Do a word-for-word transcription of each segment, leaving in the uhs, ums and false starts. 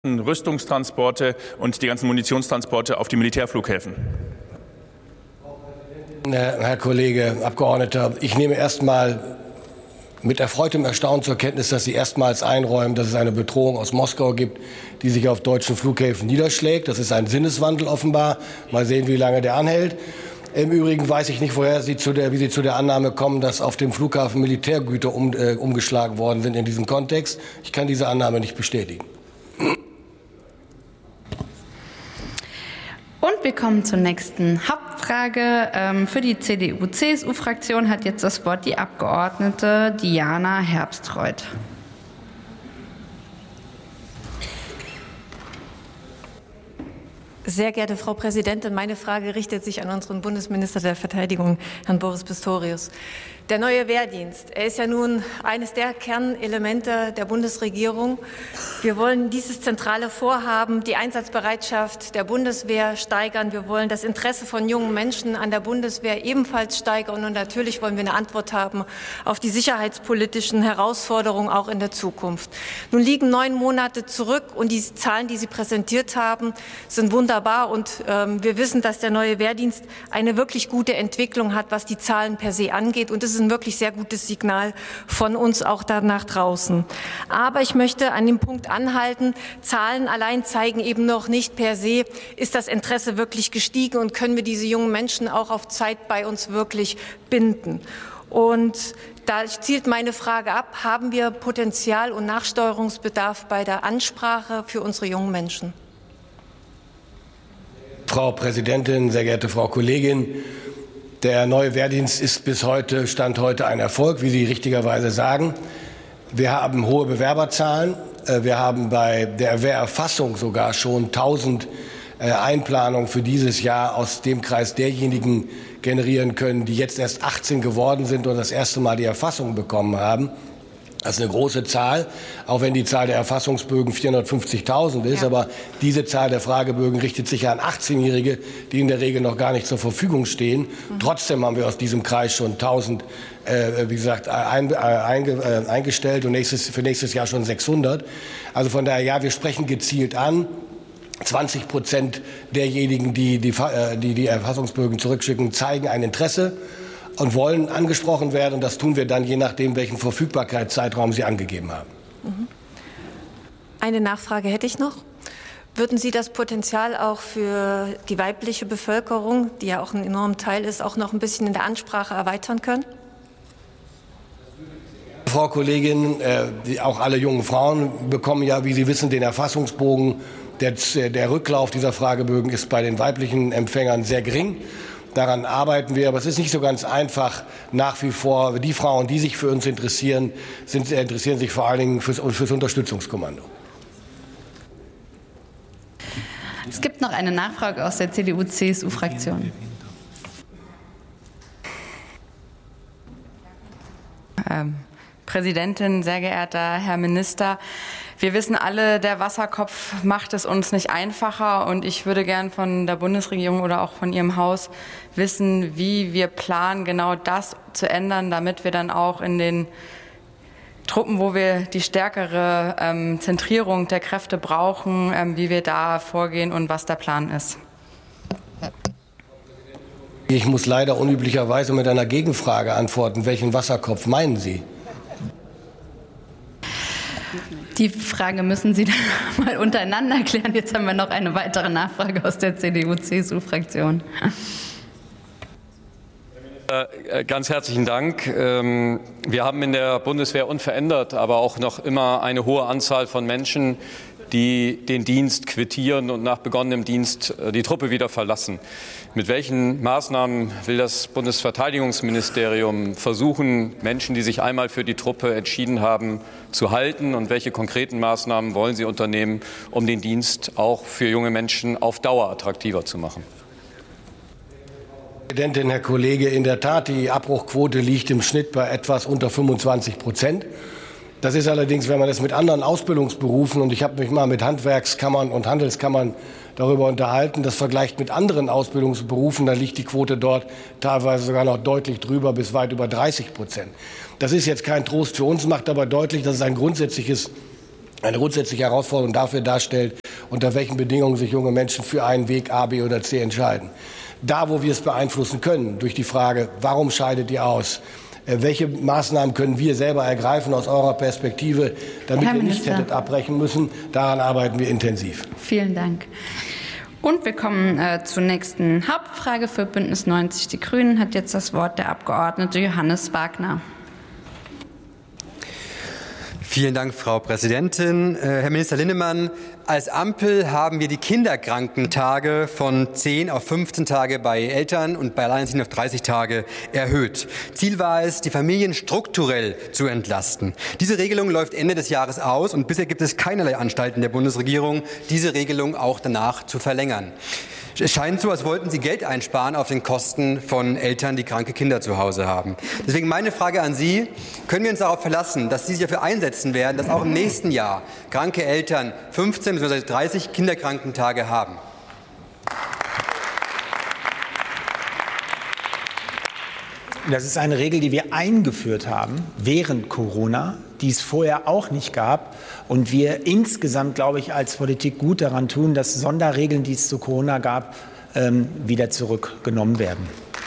Rüstungstransporte und die ganzen Munitionstransporte auf die Militärflughäfen. Herr Kollege Abgeordneter, ich nehme erst mal mit erfreutem Erstaunen zur Kenntnis, dass Sie erstmals einräumen, dass es eine Bedrohung aus Moskau gibt, die sich auf deutschen Flughäfen niederschlägt. Das ist ein Sinneswandel offenbar. Mal sehen, wie lange der anhält. Im Übrigen weiß ich nicht, woher Sie zu der, wie Sie zu der Annahme kommen, dass auf dem Flughafen Militärgüter um, äh, umgeschlagen worden sind in diesem Kontext. Ich kann diese Annahme nicht bestätigen. Und wir kommen zur nächsten Hauptfrage. Für die C D U C S U-Fraktion hat jetzt das Wort die Abgeordnete Diana Herbstreuth. Sehr geehrte Frau Präsidentin, meine Frage richtet sich an unseren Bundesminister der Verteidigung, Herrn Boris Pistorius. Der neue Wehrdienst, er ist ja nun eines der Kernelemente der Bundesregierung. Wir wollen dieses zentrale Vorhaben, die Einsatzbereitschaft der Bundeswehr steigern. Wir wollen das Interesse von jungen Menschen an der Bundeswehr ebenfalls steigern. Und natürlich wollen wir eine Antwort haben auf die sicherheitspolitischen Herausforderungen auch in der Zukunft. Nun liegen neun Monate zurück und die Zahlen, die Sie präsentiert haben, sind wunderbar. Und ähm, wir wissen, dass der neue Wehrdienst eine wirklich gute Entwicklung hat, was die Zahlen per se angeht. Und das ist ein wirklich sehr gutes Signal von uns auch da nach draußen. Aber ich möchte an dem Punkt anhalten, Zahlen allein zeigen eben noch nicht per se, ist das Interesse wirklich gestiegen und können wir diese jungen Menschen auch auf Zeit bei uns wirklich binden. Und da zielt meine Frage ab, haben wir Potenzial und Nachsteuerungsbedarf bei der Ansprache für unsere jungen Menschen? Frau Präsidentin, sehr geehrte Frau Kollegin, der neue Wehrdienst ist bis heute, Stand heute ein Erfolg, wie Sie richtigerweise sagen. Wir haben hohe Bewerberzahlen. Wir haben bei der Wehrerfassung sogar schon tausend Einplanungen für dieses Jahr aus dem Kreis derjenigen generieren können, die jetzt erst achtzehn geworden sind und das erste Mal die Erfassung bekommen haben. Das ist eine große Zahl, auch wenn die Zahl der Erfassungsbögen vierhundertfünfzigtausend ist. Ja. Aber diese Zahl der Fragebögen richtet sich an achtzehnjährige, die in der Regel noch gar nicht zur Verfügung stehen. Mhm. Trotzdem haben wir aus diesem Kreis schon tausend, äh, wie gesagt, ein, äh, einge, äh, eingestellt und nächstes, für nächstes Jahr schon sechshundert. Also von daher, ja, wir sprechen gezielt an. zwanzig Prozent derjenigen, die die, die die Erfassungsbögen zurückschicken, zeigen ein Interesse und wollen angesprochen werden. Und das tun wir dann, je nachdem, welchen Verfügbarkeitszeitraum Sie angegeben haben. Eine Nachfrage hätte ich noch. Würden Sie das Potenzial auch für die weibliche Bevölkerung, die ja auch ein enormer Teil ist, auch noch ein bisschen in der Ansprache erweitern können? Frau Kollegin, äh, die, auch alle jungen Frauen bekommen ja, wie Sie wissen, den Erfassungsbogen. Der, der Rücklauf dieser Fragebögen ist bei den weiblichen Empfängern sehr gering. Daran arbeiten wir, aber es ist nicht so ganz einfach nach wie vor. Die Frauen, die sich für uns interessieren, sind, interessieren sich vor allen Dingen fürs, fürs Unterstützungskommando. Es gibt noch eine Nachfrage aus der C D U C S U-Fraktion. Ähm, Präsidentin, sehr geehrter Herr Minister, wir wissen alle, der Wasserkopf macht es uns nicht einfacher und ich würde gern von der Bundesregierung oder auch von Ihrem Haus wissen, wie wir planen, genau das zu ändern, damit wir dann auch in den Truppen, wo wir die stärkere ähm, Zentrierung der Kräfte brauchen, ähm, wie wir da vorgehen und was der Plan ist. Ich muss leider unüblicherweise mit einer Gegenfrage antworten. Welchen Wasserkopf meinen Sie? Die Frage müssen Sie dann mal untereinander klären. Jetzt haben wir noch eine weitere Nachfrage aus der C D U C S U-Fraktion. Ganz herzlichen Dank. Wir haben in der Bundeswehr unverändert, aber auch noch immer eine hohe Anzahl von Menschen, die den Dienst quittieren und nach begonnenem Dienst die Truppe wieder verlassen. Mit welchen Maßnahmen will das Bundesverteidigungsministerium versuchen, Menschen, die sich einmal für die Truppe entschieden haben, zu halten? Und welche konkreten Maßnahmen wollen Sie unternehmen, um den Dienst auch für junge Menschen auf Dauer attraktiver zu machen? Frau Präsidentin, Herr Kollege, in der Tat, die Abbruchquote liegt im Schnitt bei etwas unter fünfundzwanzig Prozent. Das ist allerdings, wenn man das mit anderen Ausbildungsberufen, und ich habe mich mal mit Handwerkskammern und Handelskammern darüber unterhalten, das vergleicht mit anderen Ausbildungsberufen, dann liegt die Quote dort teilweise sogar noch deutlich drüber, bis weit über dreißig Prozent. Das ist jetzt kein Trost für uns, macht aber deutlich, dass es ein grundsätzliches eine grundsätzliche Herausforderung dafür darstellt, unter welchen Bedingungen sich junge Menschen für einen Weg A, B oder C entscheiden. Da, wo wir es beeinflussen können, durch die Frage, warum scheidet ihr aus? Welche Maßnahmen können wir selber ergreifen aus eurer Perspektive, damit Herr ihr nicht Minister. hättet abbrechen müssen? Daran arbeiten wir intensiv. Vielen Dank. Und wir kommen äh, zur nächsten Hauptfrage für Bündnis neunzig Die Grünen. Hat jetzt das Wort der Abgeordnete Johannes Wagner. Vielen Dank, Frau Präsidentin. Herr Minister Linnemann, als Ampel haben wir die Kinderkrankentage von zehn auf fünfzehn Tage bei Eltern und bei Alleinerziehenden auf dreißig Tage erhöht. Ziel war es, die Familien strukturell zu entlasten. Diese Regelung läuft Ende des Jahres aus und bisher gibt es keinerlei Anstalten der Bundesregierung, diese Regelung auch danach zu verlängern. Es scheint so, als wollten Sie Geld einsparen auf den Kosten von Eltern, die kranke Kinder zu Hause haben. Deswegen meine Frage an Sie, können wir uns darauf verlassen, dass Sie sich dafür einsetzen werden, dass auch im nächsten Jahr kranke Eltern fünfzehn bzw. dreißig Kinderkrankentage haben? Das ist eine Regel, die wir eingeführt haben während Corona, die es vorher auch nicht gab. Und wir insgesamt, glaube ich, als Politik gut daran tun, dass Sonderregeln, die es zu Corona gab, ähm, wieder zurückgenommen werden.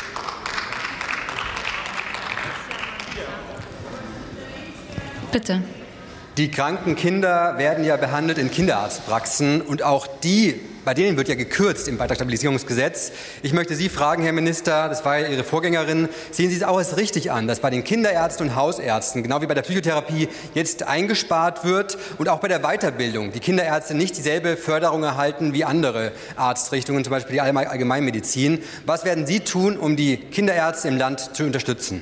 Bitte. Die kranken Kinder werden ja behandelt in Kinderarztpraxen und auch die, bei denen wird ja gekürzt im Beitragsstabilisierungsgesetz. Ich möchte Sie fragen, Herr Minister, das war ja Ihre Vorgängerin, sehen Sie es auch als richtig an, dass bei den Kinderärzten und Hausärzten, genau wie bei der Psychotherapie, jetzt eingespart wird und auch bei der Weiterbildung die Kinderärzte nicht dieselbe Förderung erhalten wie andere Arztrichtungen, zum Beispiel die Allgemeinmedizin. Was werden Sie tun, um die Kinderärzte im Land zu unterstützen?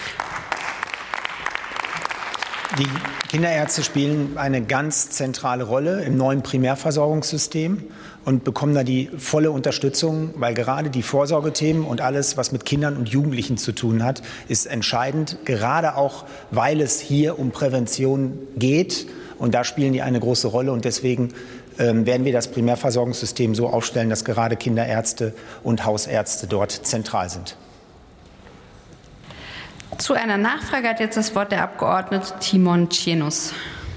Die Kinderärzte spielen eine ganz zentrale Rolle im neuen Primärversorgungssystem und bekommen da die volle Unterstützung, weil gerade die Vorsorgethemen und alles, was mit Kindern und Jugendlichen zu tun hat, ist entscheidend, gerade auch, weil es hier um Prävention geht. Und da spielen die eine große Rolle. Und deswegen ähm, werden wir das Primärversorgungssystem so aufstellen, dass gerade Kinderärzte und Hausärzte dort zentral sind. Zu einer Nachfrage hat jetzt das Wort der Abgeordnete Timon Tschirnus.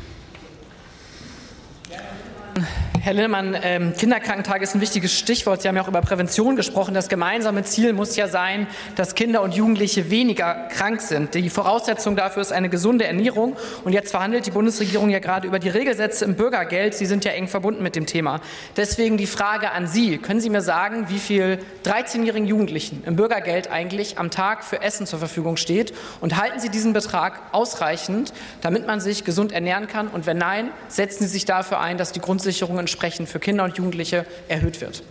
Herr Linnemann, ähm, Kinderkrankentage ist ein wichtiges Stichwort. Sie haben ja auch über Prävention gesprochen. Das gemeinsame Ziel muss ja sein, dass Kinder und Jugendliche weniger krank sind. Die Voraussetzung dafür ist eine gesunde Ernährung. Und jetzt verhandelt die Bundesregierung ja gerade über die Regelsätze im Bürgergeld. Sie sind ja eng verbunden mit dem Thema. Deswegen die Frage an Sie. Können Sie mir sagen, wie viel dreizehnjährigen Jugendlichen im Bürgergeld eigentlich am Tag für Essen zur Verfügung steht? Und halten Sie diesen Betrag ausreichend, damit man sich gesund ernähren kann? Und wenn nein, setzen Sie sich dafür ein, dass die Grundsicherung entsprechend für Kinder und Jugendliche erhöht wird?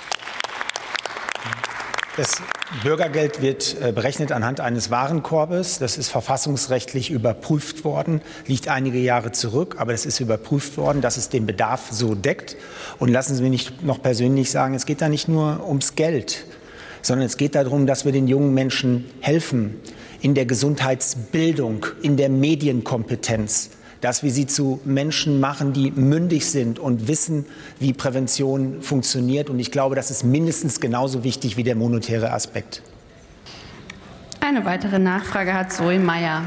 Das Bürgergeld wird berechnet anhand eines Warenkorbes. Das ist verfassungsrechtlich überprüft worden, liegt einige Jahre zurück, aber das ist überprüft worden, dass es den Bedarf so deckt. Und lassen Sie mich nicht noch persönlich sagen, es geht da nicht nur ums Geld, sondern es geht darum, dass wir den jungen Menschen helfen in der Gesundheitsbildung, in der Medienkompetenz, dass wir sie zu Menschen machen, die mündig sind und wissen, wie Prävention funktioniert. Und ich glaube, das ist mindestens genauso wichtig wie der monetäre Aspekt. Eine weitere Nachfrage hat Zoe Meyer.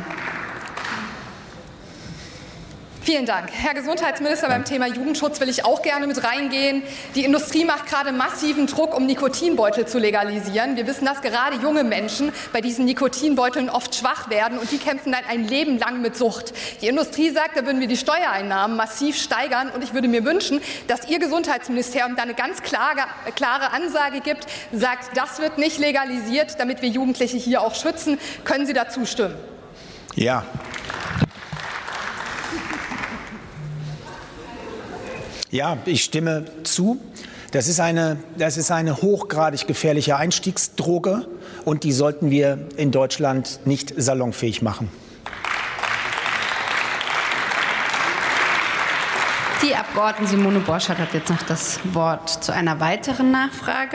Vielen Dank. Herr Gesundheitsminister, beim Thema Jugendschutz will ich auch gerne mit reingehen. Die Industrie macht gerade massiven Druck, um Nikotinbeutel zu legalisieren. Wir wissen, dass gerade junge Menschen bei diesen Nikotinbeuteln oft schwach werden und die kämpfen dann ein Leben lang mit Sucht. Die Industrie sagt, da würden wir die Steuereinnahmen massiv steigern und ich würde mir wünschen, dass Ihr Gesundheitsministerium da eine ganz klare, klare Ansage gibt, sagt, das wird nicht legalisiert, damit wir Jugendliche hier auch schützen. Können Sie dazu stimmen? Ja. Ja, ich stimme zu. Das ist eine, das ist eine hochgradig gefährliche Einstiegsdroge und die sollten wir in Deutschland nicht salonfähig machen. Die Abgeordnete Simone Borschert hat jetzt noch das Wort zu einer weiteren Nachfrage.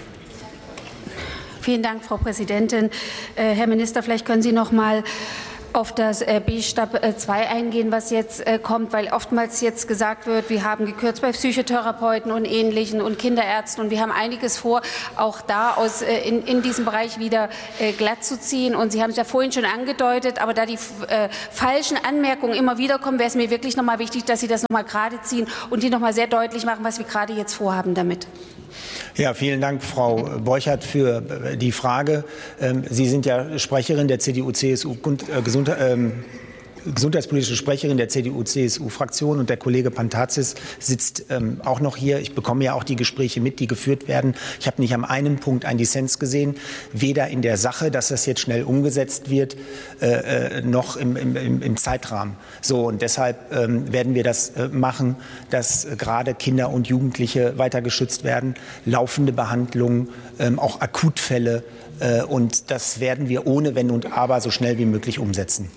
Vielen Dank, Frau Präsidentin. Äh, Herr Minister, vielleicht können Sie noch mal auf das B-Stab zwei eingehen, was jetzt kommt, weil oftmals jetzt gesagt wird, wir haben gekürzt bei Psychotherapeuten und Ähnlichen und Kinderärzten und wir haben einiges vor, auch da aus, in, in diesem Bereich wieder glatt zu ziehen. Und Sie haben es ja vorhin schon angedeutet, aber da die äh, falschen Anmerkungen immer wieder kommen, wäre es mir wirklich noch mal wichtig, dass Sie das noch mal gerade ziehen und die noch mal sehr deutlich machen, was wir gerade jetzt vorhaben damit. Ja, vielen Dank, Frau Borchert, für die Frage. Sie sind ja Sprecherin der C D U C S U Gesundheit. Ähm gesundheitspolitische Sprecherin der C D U C S U-Fraktion und der Kollege Pantazis sitzt ähm, auch noch hier. Ich bekomme ja auch die Gespräche mit, die geführt werden. Ich habe nicht am einen Punkt einen Dissens gesehen, weder in der Sache, dass das jetzt schnell umgesetzt wird, äh, noch im, im, im Zeitrahmen. So, und deshalb ähm, werden wir das äh, machen, dass äh, gerade Kinder und Jugendliche weiter geschützt werden, laufende Behandlungen, ähm, auch Akutfälle. Äh, und das werden wir ohne Wenn und Aber so schnell wie möglich umsetzen.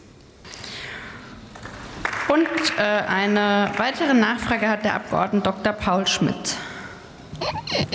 Und äh, eine weitere Nachfrage hat der Abgeordnete Doktor Paul Schmidt. Herr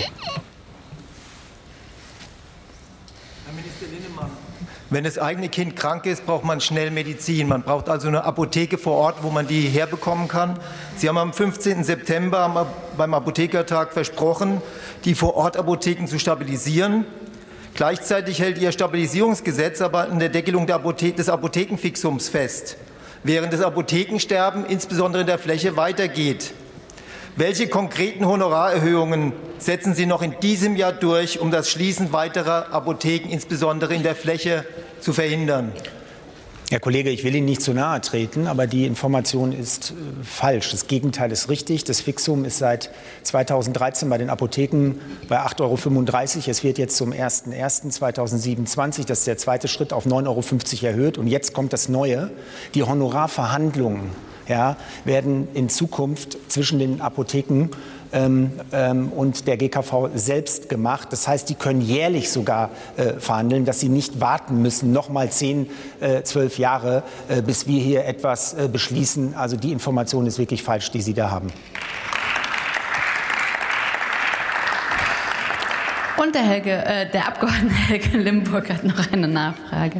Minister Linnemann, wenn das eigene Kind krank ist, braucht man schnell Medizin. Man braucht also eine Apotheke vor Ort, wo man die herbekommen kann. Sie haben am fünfzehnten September beim Apothekertag versprochen, die Vor-Ort-Apotheken zu stabilisieren. Gleichzeitig hält Ihr Stabilisierungsgesetz aber an der Deckelung der Apothe- des Apothekenfixums fest, während das Apothekensterben insbesondere in der Fläche weitergeht. Welche konkreten Honorarerhöhungen setzen Sie noch in diesem Jahr durch, um das Schließen weiterer Apotheken insbesondere in der Fläche zu verhindern? Herr Kollege, ich will Ihnen nicht zu nahe treten, aber die Information ist äh, falsch. Das Gegenteil ist richtig. Das Fixum ist seit zweitausenddreizehn bei den Apotheken bei acht Euro fünfunddreißig. Es wird jetzt zum ersten ersten zweitausendsiebenundzwanzig, das ist der zweite Schritt, auf neun Euro fünfzig erhöht. Und jetzt kommt das Neue. Die Honorarverhandlungen, ja, werden in Zukunft zwischen den Apotheken ähm, ähm, und der G K V selbst gemacht. Das heißt, die können jährlich sogar äh, verhandeln, dass sie nicht warten müssen, noch mal zehn, äh, zwölf Jahre, äh, bis wir hier etwas äh, beschließen. Also die Information ist wirklich falsch, die Sie da haben. Und der, Helge, äh, der Abgeordnete Helge Limburg hat noch eine Nachfrage.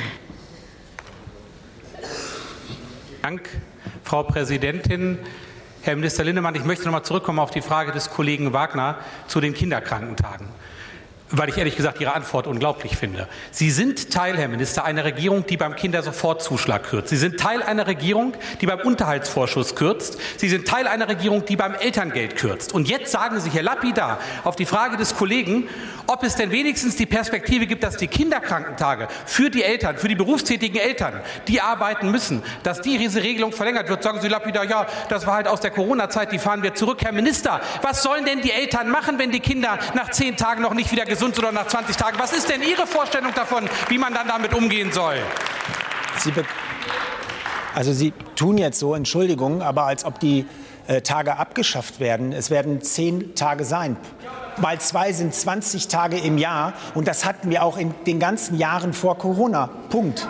Dank, Frau Präsidentin. Herr Minister Linnemann, ich möchte noch mal zurückkommen auf die Frage des Kollegen Wagner zu den Kinderkrankentagen, weil ich ehrlich gesagt Ihre Antwort unglaublich finde. Sie sind Teil, Herr Minister, einer Regierung, die beim Kindersofortzuschlag kürzt. Sie sind Teil einer Regierung, die beim Unterhaltsvorschuss kürzt. Sie sind Teil einer Regierung, die beim Elterngeld kürzt. Und jetzt sagen Sie hier lapidar auf die Frage des Kollegen, ob es denn wenigstens die Perspektive gibt, dass die Kinderkrankentage für die Eltern, für die berufstätigen Eltern, die arbeiten müssen, dass diese Regelung verlängert wird. Sagen Sie lapidar, ja, das war halt aus der Corona-Zeit, die fahren wir zurück. Herr Minister, was sollen denn die Eltern machen, wenn die Kinder nach zehn Tagen noch nicht wieder gesund sind oder nach zwanzig Tagen? Was ist denn Ihre Vorstellung davon, wie man dann damit umgehen soll? Sie also Sie tun jetzt so, Entschuldigung, aber als ob die äh, Tage abgeschafft werden. Es werden zehn Tage sein. Mal zwei sind zwanzig Tage im Jahr. Und das hatten wir auch in den ganzen Jahren vor Corona. Punkt.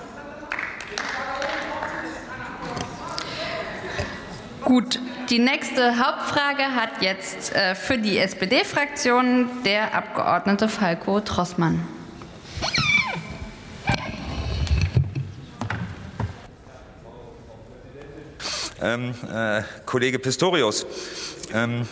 Gut, die nächste Hauptfrage hat jetzt äh, für die S P D-Fraktion der Abgeordnete Falko Trossmann. Ähm, äh, Kollege Pistorius, ähm,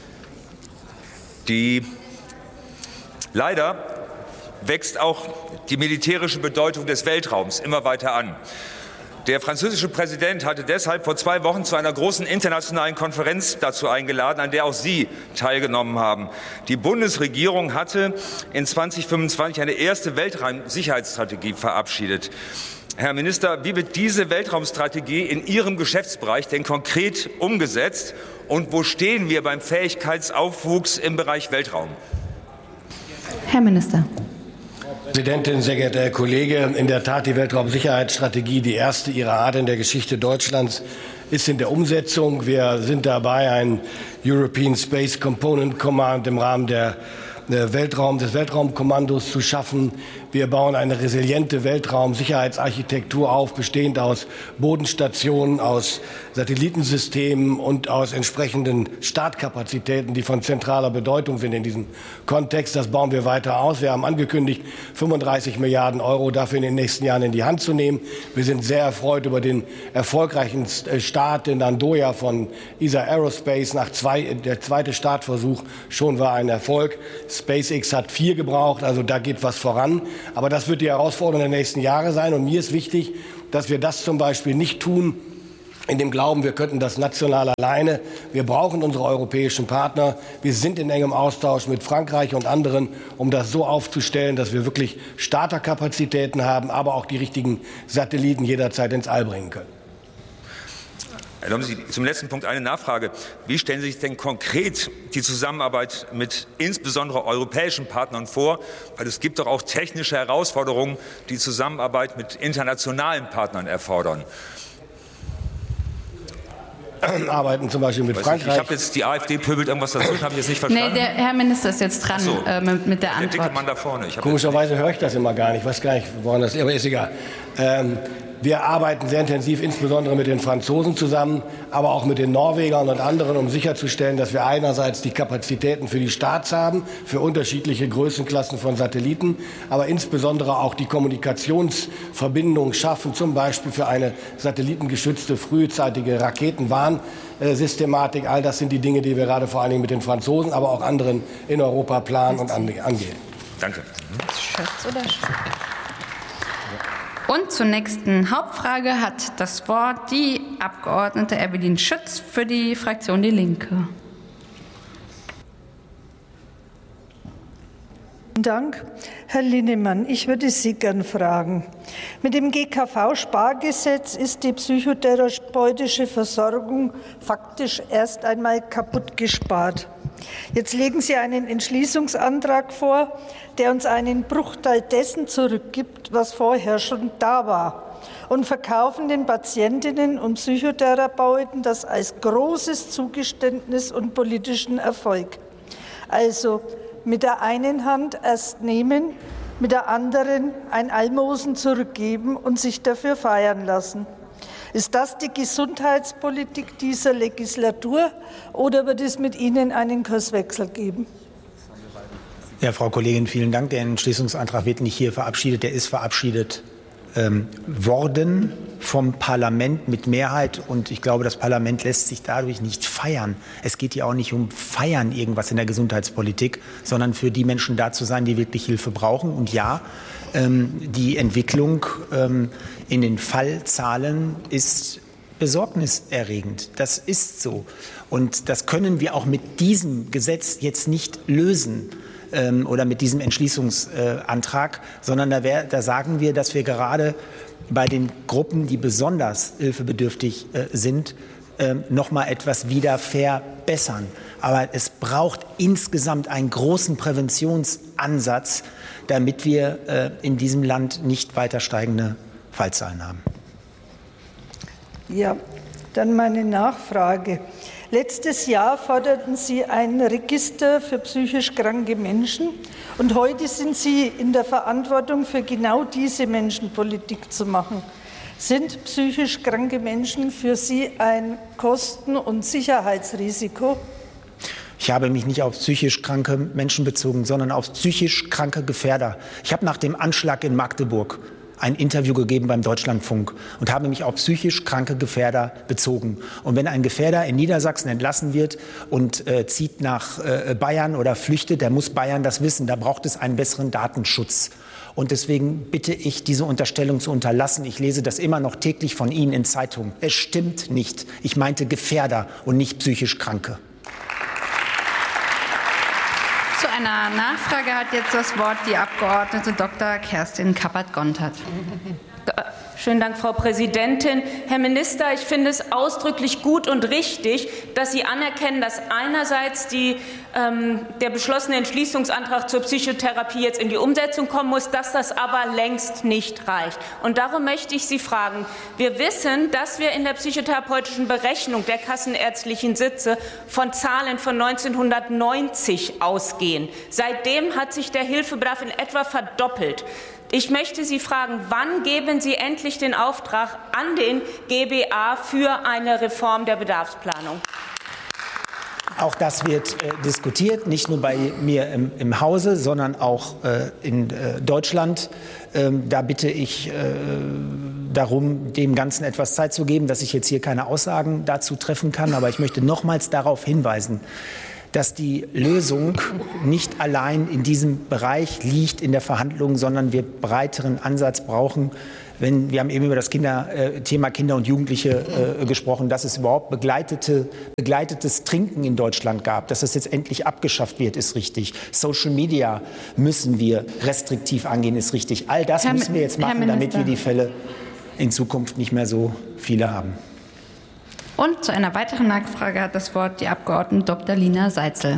die leider wächst auch die militärische Bedeutung des Weltraums immer weiter an. Der französische Präsident hatte deshalb vor zwei Wochen zu einer großen internationalen Konferenz dazu eingeladen, an der auch Sie teilgenommen haben. Die Bundesregierung hatte in zweitausendfünfundzwanzig eine erste Weltraumsicherheitsstrategie verabschiedet. Herr Minister, wie wird diese Weltraumstrategie in Ihrem Geschäftsbereich denn konkret umgesetzt? Und wo stehen wir beim Fähigkeitsaufwuchs im Bereich Weltraum? Herr Minister. Frau Präsidentin, sehr geehrter Herr Kollege! In der Tat, die Weltraumsicherheitsstrategie, die erste ihrer Art in der Geschichte Deutschlands, ist in der Umsetzung. Wir sind dabei, ein European Space Component Command im Rahmen der Weltraum, des Weltraumkommandos zu schaffen. Wir bauen eine resiliente Weltraumsicherheitsarchitektur auf, bestehend aus Bodenstationen, aus Satellitensystemen und aus entsprechenden Startkapazitäten, die von zentraler Bedeutung sind in diesem Kontext. Das bauen wir weiter aus. Wir haben angekündigt, fünfunddreißig Milliarden Euro dafür in den nächsten Jahren in die Hand zu nehmen. Wir sind sehr erfreut über den erfolgreichen Start in Nagoya von E S A Aerospace. Nach zwei, der zweite Startversuch schon war ein Erfolg. SpaceX hat vier gebraucht, also da geht was voran. Aber das wird die Herausforderung der nächsten Jahre sein. Und mir ist wichtig, dass wir das zum Beispiel nicht tun, in dem Glauben, wir könnten das national alleine. Wir brauchen unsere europäischen Partner. Wir sind in engem Austausch mit Frankreich und anderen, um das so aufzustellen, dass wir wirklich Starterkapazitäten haben, aber auch die richtigen Satelliten jederzeit ins All bringen können. Erlauben Sie zum letzten Punkt eine Nachfrage. Wie stellen Sie sich denn konkret die Zusammenarbeit mit insbesondere europäischen Partnern vor? Weil es gibt doch auch technische Herausforderungen, die Zusammenarbeit mit internationalen Partnern erfordern. Arbeiten zum Beispiel mit Frankreich. Ich habe jetzt, die AfD pöbelt irgendwas dazwischen, habe ich jetzt nicht verstanden. Nee, der Herr Minister ist jetzt dran so. äh, mit, mit der Antwort. Der dicke Mann da vorne. Ich Komischerweise höre ich das immer gar nicht. Ich weiß gar nicht, woran das ist, aber ist egal. Ähm, wir arbeiten sehr intensiv, insbesondere mit den Franzosen zusammen, aber auch mit den Norwegern und anderen, um sicherzustellen, dass wir einerseits die Kapazitäten für die Starts haben, für unterschiedliche Größenklassen von Satelliten, aber insbesondere auch die Kommunikationsverbindung schaffen, zum Beispiel für eine satellitengeschützte frühzeitige Raketenwarnsystematik. All das sind die Dinge, die wir gerade vor allen Dingen mit den Franzosen, aber auch anderen in Europa planen und angehen. Danke. Schätz oder Schätz? Und zur nächsten Hauptfrage hat das Wort die Abgeordnete Evelyn Schütz für die Fraktion Die Linke. Vielen Dank. Herr Linnemann, ich würde Sie gern fragen. Mit dem G K V-Spargesetz ist die psychotherapeutische Versorgung faktisch erst einmal kaputt gespart. Jetzt legen Sie einen Entschließungsantrag vor, der uns einen Bruchteil dessen zurückgibt, was vorher schon da war, und verkaufen den Patientinnen und Psychotherapeuten das als großes Zugeständnis und politischen Erfolg. Also mit der einen Hand erst nehmen, mit der anderen ein Almosen zurückgeben und sich dafür feiern lassen. Ist das die Gesundheitspolitik dieser Legislatur oder wird es mit Ihnen einen Kurswechsel geben? Ja, Frau Kollegin, vielen Dank. Der Entschließungsantrag wird nicht hier verabschiedet, der ist verabschiedet ähm, worden vom Parlament mit Mehrheit. Und ich glaube, das Parlament lässt sich dadurch nicht feiern. Es geht hier auch nicht um Feiern irgendwas in der Gesundheitspolitik, sondern für die Menschen da zu sein, die wirklich Hilfe brauchen. Und ja, ähm, die Entwicklung ähm, in den Fallzahlen ist besorgniserregend. Das ist so. Und das können wir auch mit diesem Gesetz jetzt nicht lösen ähm, oder mit diesem Entschließungsantrag, sondern da, wär, da sagen wir, dass wir gerade bei den Gruppen, die besonders hilfebedürftig äh, sind, äh, noch mal etwas wieder verbessern. Aber es braucht insgesamt einen großen Präventionsansatz, damit wir äh, in diesem Land nicht weiter steigende Fallzahlen haben. Ja, dann meine Nachfrage. Letztes Jahr forderten Sie ein Register für psychisch kranke Menschen und heute sind Sie in der Verantwortung, für genau diese Menschen Politik zu machen. Sind psychisch kranke Menschen für Sie ein Kosten- und Sicherheitsrisiko? Ich habe mich nicht auf psychisch kranke Menschen bezogen, sondern auf psychisch kranke Gefährder. Ich habe nach dem Anschlag in Magdeburg ein Interview gegeben beim Deutschlandfunk und habe mich auf psychisch kranke Gefährder bezogen. Und wenn ein Gefährder in Niedersachsen entlassen wird und äh, zieht nach äh, Bayern oder flüchtet, der muss Bayern das wissen. Da braucht es einen besseren Datenschutz. Und deswegen bitte ich, diese Unterstellung zu unterlassen. Ich lese das immer noch täglich von Ihnen in Zeitungen. Es stimmt nicht. Ich meinte Gefährder und nicht psychisch Kranke. Zu einer Nachfrage hat jetzt das Wort die Abgeordnete Doktor Kerstin Kappert-Gontard. Schönen Dank, Frau Präsidentin. Herr Minister, ich finde es ausdrücklich gut und richtig, dass Sie anerkennen, dass einerseits die, ähm, der beschlossene Entschließungsantrag zur Psychotherapie jetzt in die Umsetzung kommen muss, dass das aber längst nicht reicht. Und darum möchte ich Sie fragen. Wir wissen, dass wir in der psychotherapeutischen Berechnung der kassenärztlichen Sitze von Zahlen von neunzehnhundertneunzig ausgehen. Seitdem hat sich der Hilfebedarf in etwa verdoppelt. Ich möchte Sie fragen, wann geben Sie endlich den Auftrag an den G B A für eine Reform der Bedarfsplanung? Auch das wird äh, diskutiert, nicht nur bei mir im, im Hause, sondern auch äh, in äh, Deutschland. Ähm, da bitte ich äh, darum, dem Ganzen etwas Zeit zu geben, dass ich jetzt hier keine Aussagen dazu treffen kann. Aber ich möchte nochmals darauf hinweisen, dass die Lösung nicht allein in diesem Bereich liegt in der Verhandlung, sondern wir breiteren Ansatz brauchen. Wenn, wir haben eben über das Kinder, äh, Thema Kinder und Jugendliche äh, gesprochen, dass es überhaupt begleitete, begleitetes Trinken in Deutschland gab. Dass das jetzt endlich abgeschafft wird, ist richtig. Social Media müssen wir restriktiv angehen, ist richtig. All das Herr, müssen wir jetzt machen, damit wir die Fälle in Zukunft nicht mehr so viele haben. Und zu einer weiteren Nachfrage hat das Wort die Abgeordnete Doktor Lina Seitzel.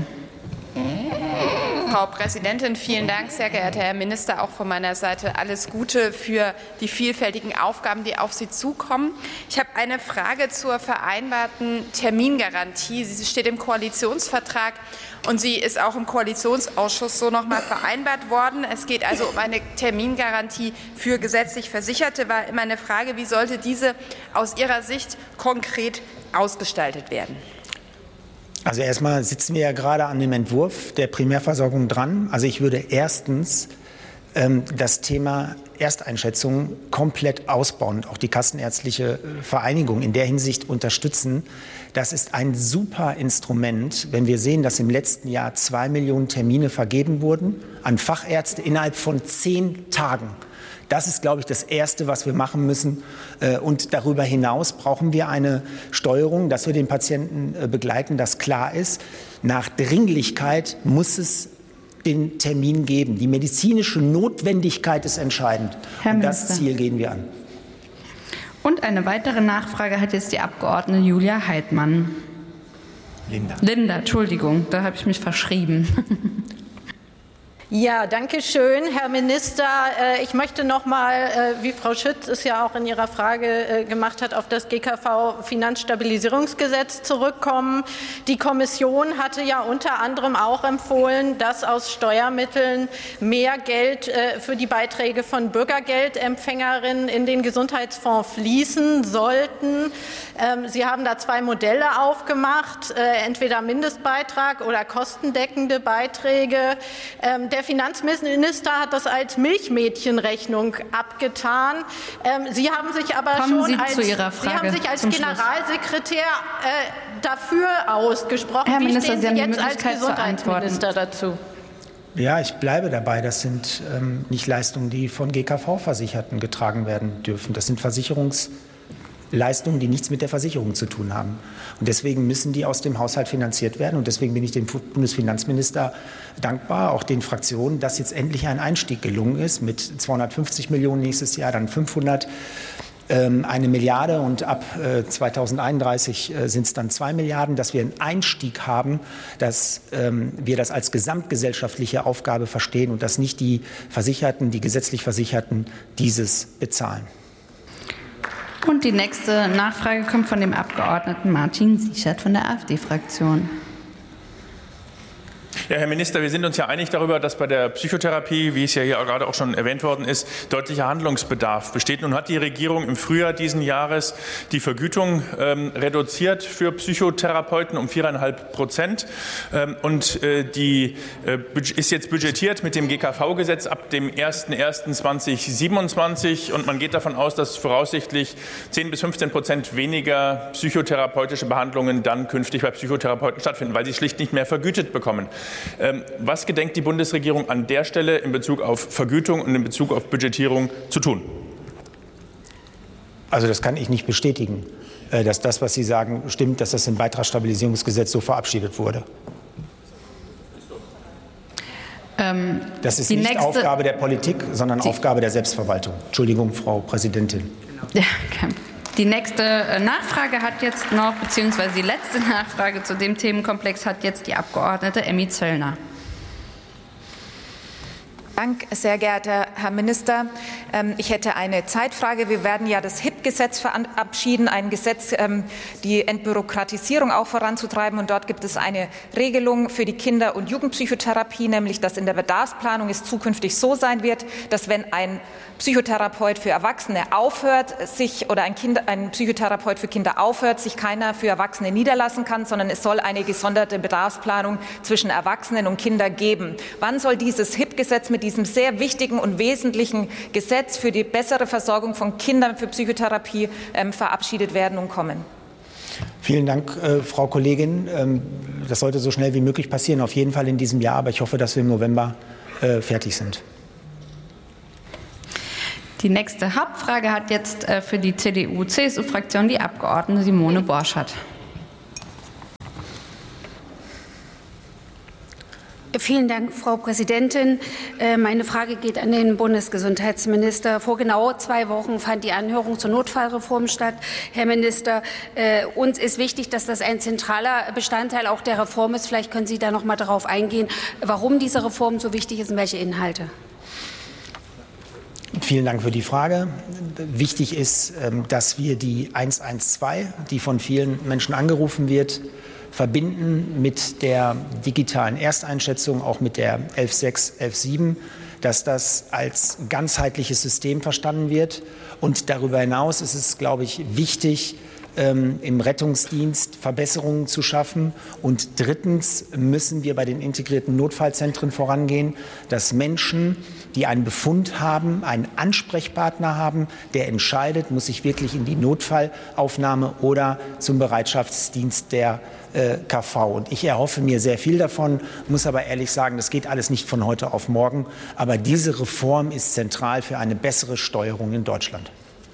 Frau Präsidentin, vielen Dank, sehr geehrter Herr Minister. Auch von meiner Seite alles Gute für die vielfältigen Aufgaben, die auf Sie zukommen. Ich habe eine Frage zur vereinbarten Termingarantie. Sie steht im Koalitionsvertrag und sie ist auch im Koalitionsausschuss so noch mal vereinbart worden. Es geht also um eine Termingarantie für gesetzlich Versicherte. War immer eine Frage, wie sollte diese aus Ihrer Sicht konkret ausgestaltet werden? Also erstmal sitzen wir ja gerade an dem Entwurf der Primärversorgung dran. Also ich würde erstens ähm, das Thema Ersteinschätzung komplett ausbauen und auch die Kassenärztliche Vereinigung in der Hinsicht unterstützen. Das ist ein super Instrument, wenn wir sehen, dass im letzten Jahr zwei Millionen Termine vergeben wurden an Fachärzte innerhalb von zehn Tagen. Das ist, glaube ich, das Erste, was wir machen müssen. Und darüber hinaus brauchen wir eine Steuerung, dass wir den Patienten begleiten, dass klar ist, nach Dringlichkeit muss es den Termin geben. Die medizinische Notwendigkeit ist entscheidend. Herr Und Minister. das Ziel gehen wir an. Und eine weitere Nachfrage hat jetzt die Abgeordnete Julia Heidmann. Linda. Linda, Entschuldigung, da habe ich mich verschrieben. Ja, danke schön, Herr Minister. Ich möchte noch mal, wie Frau Schütz es ja auch in ihrer Frage gemacht hat, auf das G K V-Finanzstabilisierungsgesetz zurückkommen. Die Kommission hatte ja unter anderem auch empfohlen, dass aus Steuermitteln mehr Geld für die Beiträge von Bürgergeldempfängerinnen in den Gesundheitsfonds fließen sollten. Sie haben da zwei Modelle aufgemacht, entweder Mindestbeitrag oder kostendeckende Beiträge. Der Finanzminister hat das als Milchmädchenrechnung abgetan. Sie haben sich aber Kommen schon Sie als, zu Ihrer Frage Sie haben sich als zum Generalsekretär äh, dafür ausgesprochen. Herr Wie Minister, stehen Sie Sie haben die jetzt als Möglichkeit zu Gesundheitsminister dazu? Ja, ich bleibe dabei. Das sind ähm, nicht Leistungen, die von G K V-Versicherten getragen werden dürfen. Das sind Versicherungsleistungen, die nichts mit der Versicherung zu tun haben. Und deswegen müssen die aus dem Haushalt finanziert werden. Und deswegen bin ich dem Bundesfinanzminister dankbar, auch den Fraktionen, dass jetzt endlich ein Einstieg gelungen ist mit zweihundertfünfzig Millionen nächstes Jahr, dann fünfhundert, ähm, eine Milliarde und ab äh, zweitausendeinunddreißig äh, sind es dann zwei Milliarden, dass wir einen Einstieg haben, dass ähm, wir das als gesamtgesellschaftliche Aufgabe verstehen und dass nicht die Versicherten, die gesetzlich Versicherten dieses bezahlen. Und die nächste Nachfrage kommt von dem Abgeordneten Martin Sichert von der AfD-Fraktion. Ja, Herr Minister, wir sind uns ja einig darüber, dass bei der Psychotherapie, wie es ja hier gerade auch schon erwähnt worden ist, deutlicher Handlungsbedarf besteht. Nun hat die Regierung im Frühjahr diesen Jahres die Vergütung ähm, reduziert für Psychotherapeuten um viereinhalb Prozent. Ähm, und äh, die äh, ist jetzt budgetiert mit dem G K V-Gesetz ab dem ersten ersten zweitausendsiebenundzwanzig. Und man geht davon aus, dass voraussichtlich zehn bis fünfzehn Prozent weniger psychotherapeutische Behandlungen dann künftig bei Psychotherapeuten stattfinden, weil sie schlicht nicht mehr vergütet bekommen. Was gedenkt die Bundesregierung an der Stelle in Bezug auf Vergütung und in Bezug auf Budgetierung zu tun? Also das kann ich nicht bestätigen, dass das, was Sie sagen, stimmt, dass das im Beitragsstabilisierungsgesetz so verabschiedet wurde. Ähm, das ist nicht nächste, Aufgabe der Politik, sondern die, Aufgabe der Selbstverwaltung. Entschuldigung, Frau Präsidentin. Ja, kein Die nächste Nachfrage hat jetzt noch, beziehungsweise die letzte Nachfrage zu dem Themenkomplex hat jetzt die Abgeordnete Emmy Zöllner. Dank, sehr geehrter Herr Minister. Ich hätte eine Zeitfrage. Wir werden ja das H I P-Gesetz verabschieden, ein Gesetz, die Entbürokratisierung auch voranzutreiben. Und dort gibt es eine Regelung für die Kinder- und Jugendpsychotherapie, nämlich dass in der Bedarfsplanung es zukünftig so sein wird, dass wenn ein Psychotherapeut für Erwachsene aufhört, sich oder ein, Kinder, ein Psychotherapeut für Kinder aufhört, sich keiner für Erwachsene niederlassen kann, sondern es soll eine gesonderte Bedarfsplanung zwischen Erwachsenen und Kindern geben. Wann soll dieses H I P-Gesetz mit diesem sehr wichtigen und wesentlichen Gesetz für die bessere Versorgung von Kindern für Psychotherapie ähm, verabschiedet werden und kommen? Vielen Dank, äh, Frau Kollegin. Ähm, das sollte so schnell wie möglich passieren, auf jeden Fall in diesem Jahr. Aber ich hoffe, dass wir im November äh, fertig sind. Die nächste Hauptfrage hat jetzt äh, für die C D U C S U-Fraktion die Abgeordnete Simone Borschert. Vielen Dank, Frau Präsidentin. Meine Frage geht an den Bundesgesundheitsminister. Vor genau zwei Wochen fand die Anhörung zur Notfallreform statt. Herr Minister, uns ist wichtig, dass das ein zentraler Bestandteil auch der Reform ist. Vielleicht können Sie da noch mal darauf eingehen, warum diese Reform so wichtig ist und welche Inhalte. Vielen Dank für die Frage. Wichtig ist, dass wir die eins eins zwei, die von vielen Menschen angerufen wird, verbinden mit der digitalen Ersteinschätzung, auch mit der elf sechs, elf sieben, dass das als ganzheitliches System verstanden wird. Und darüber hinaus ist es, glaube ich, wichtig, im Rettungsdienst Verbesserungen zu schaffen. Und drittens müssen wir bei den integrierten Notfallzentren vorangehen, dass Menschen, die einen Befund haben, einen Ansprechpartner haben, der entscheidet, muss ich wirklich in die Notfallaufnahme oder zum Bereitschaftsdienst der äh, K V. Und ich erhoffe mir sehr viel davon, muss aber ehrlich sagen, das geht alles nicht von heute auf morgen. Aber diese Reform ist zentral für eine bessere Steuerung in Deutschland.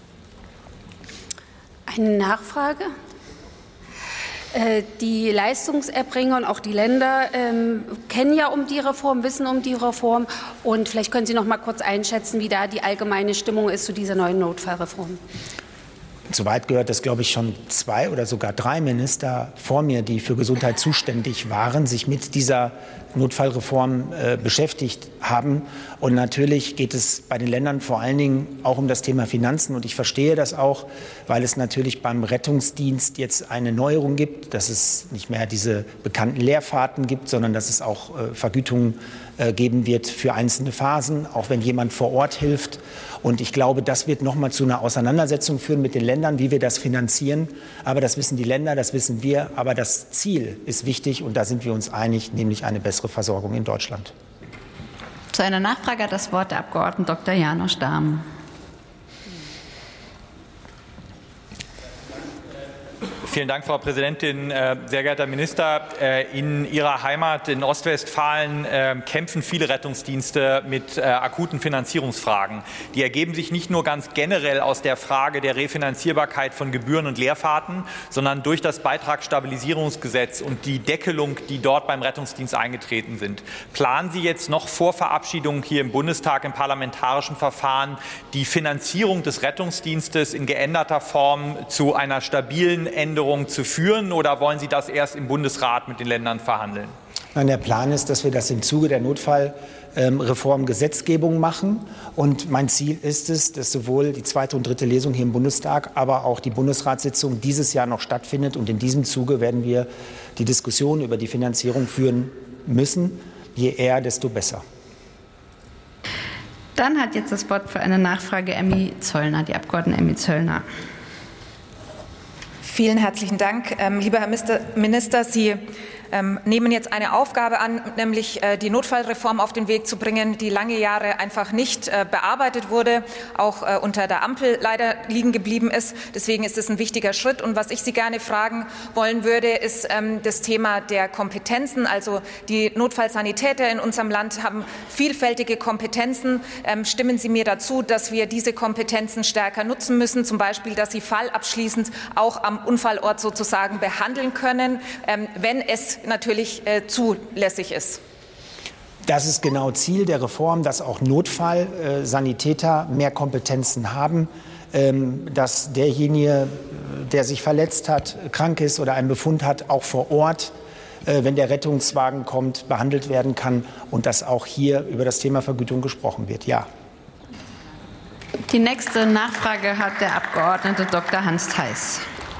Eine Nachfrage. Die Leistungserbringer und auch die Länder ähm, kennen ja um die Reform, wissen um die Reform. Und vielleicht können Sie noch mal kurz einschätzen, wie da die allgemeine Stimmung ist zu dieser neuen Notfallreform. Soweit gehört, dass, glaube ich, schon zwei oder sogar drei Minister vor mir, die für Gesundheit zuständig waren, sich mit dieser Notfallreform äh, beschäftigt haben. Und natürlich geht es bei den Ländern vor allen Dingen auch um das Thema Finanzen. Und ich verstehe das auch, weil es natürlich beim Rettungsdienst jetzt eine Neuerung gibt, dass es nicht mehr diese bekannten Leerfahrten gibt, sondern dass es auch äh, Vergütungen äh, geben wird für einzelne Phasen, auch wenn jemand vor Ort hilft. Und ich glaube, das wird noch mal zu einer Auseinandersetzung führen mit den Ländern, wie wir das finanzieren. Aber das wissen die Länder, das wissen wir. Aber das Ziel ist wichtig und da sind wir uns einig, nämlich eine bessere Versorgung in Deutschland. Zu einer Nachfrage hat das Wort der Abgeordnete Doktor Janosch Dahm. Vielen Dank, Frau Präsidentin. Sehr geehrter Minister, in Ihrer Heimat in Ostwestfalen kämpfen viele Rettungsdienste mit akuten Finanzierungsfragen. Die ergeben sich nicht nur ganz generell aus der Frage der Refinanzierbarkeit von Gebühren und Leerfahrten, sondern durch das Beitragsstabilisierungsgesetz und die Deckelung, die dort beim Rettungsdienst eingetreten sind. Planen Sie jetzt noch vor Verabschiedung hier im Bundestag im parlamentarischen Verfahren die Finanzierung des Rettungsdienstes in geänderter Form zu einer stabilen Änderung zu führen, oder wollen Sie das erst im Bundesrat mit den Ländern verhandeln? Nein, der Plan ist, dass wir das im Zuge der Notfallreform Gesetzgebung machen. Und mein Ziel ist es, dass sowohl die zweite und dritte Lesung hier im Bundestag, aber auch die Bundesratssitzung dieses Jahr noch stattfindet. Und in diesem Zuge werden wir die Diskussion über die Finanzierung führen müssen. Je eher, desto besser. Dann hat jetzt das Wort für eine Nachfrage Emmy Zöllner, die Abgeordnete Emmy Zöllner. Vielen herzlichen Dank. Ähm, lieber Herr Minister, Sie ähm, nehmen jetzt eine Aufgabe an, nämlich äh, die Notfallreform auf den Weg zu bringen, die lange Jahre einfach nicht äh, bearbeitet wurde, auch äh, unter der Ampel leider liegen geblieben ist. Deswegen ist es ein wichtiger Schritt. Und was ich Sie gerne fragen wollen würde, ist ähm, das Thema der Kompetenzen. Also die Notfallsanitäter in unserem Land haben vielfältige Kompetenzen. Ähm, stimmen Sie mir dazu, dass wir diese Kompetenzen stärker nutzen müssen, zum Beispiel, dass sie fallabschließend auch am Unfallort sozusagen behandeln können, ähm, wenn es natürlich äh, zulässig ist? Das ist genau Ziel der Reform, dass auch Notfallsanitäter mehr Kompetenzen haben, ähm, dass derjenige, der sich verletzt hat, krank ist oder einen Befund hat, auch vor Ort wenn der Rettungswagen kommt, behandelt werden kann und dass auch hier über das Thema Vergütung gesprochen wird. Ja. Die nächste Nachfrage hat der Abgeordnete Doktor Hans Theis.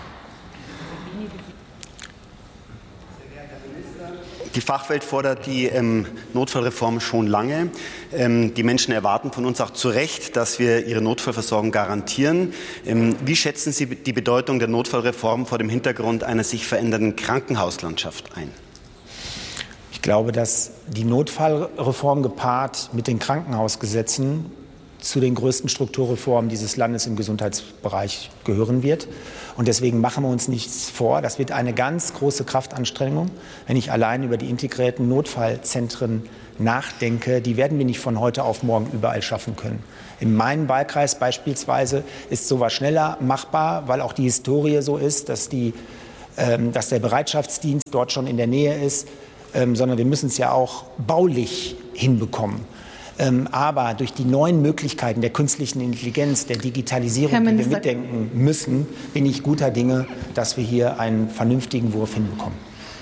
Die Fachwelt fordert die ähm, Notfallreform schon lange. Ähm, die Menschen erwarten von uns auch zu Recht, dass wir ihre Notfallversorgung garantieren. Ähm, wie schätzen Sie die Bedeutung der Notfallreform vor dem Hintergrund einer sich verändernden Krankenhauslandschaft ein? Ich glaube, dass die Notfallreform gepaart mit den Krankenhausgesetzen zu den größten Strukturreformen dieses Landes im Gesundheitsbereich gehören wird. Und deswegen machen wir uns nichts vor. Das wird eine ganz große Kraftanstrengung, wenn ich allein über die integrierten Notfallzentren nachdenke. Die werden wir nicht von heute auf morgen überall schaffen können. In meinem Wahlkreis beispielsweise ist sowas schneller machbar, weil auch die Historie so ist, dass, die, ähm, dass der Bereitschaftsdienst dort schon in der Nähe ist, ähm, sondern wir müssen es ja auch baulich hinbekommen. Ähm, aber durch die neuen Möglichkeiten der künstlichen Intelligenz, der Digitalisierung, die wir mitdenken müssen, bin ich guter Dinge, dass wir hier einen vernünftigen Wurf hinbekommen.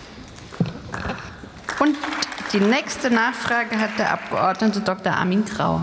Und die nächste Nachfrage hat der Abgeordnete Doktor Armin Grau.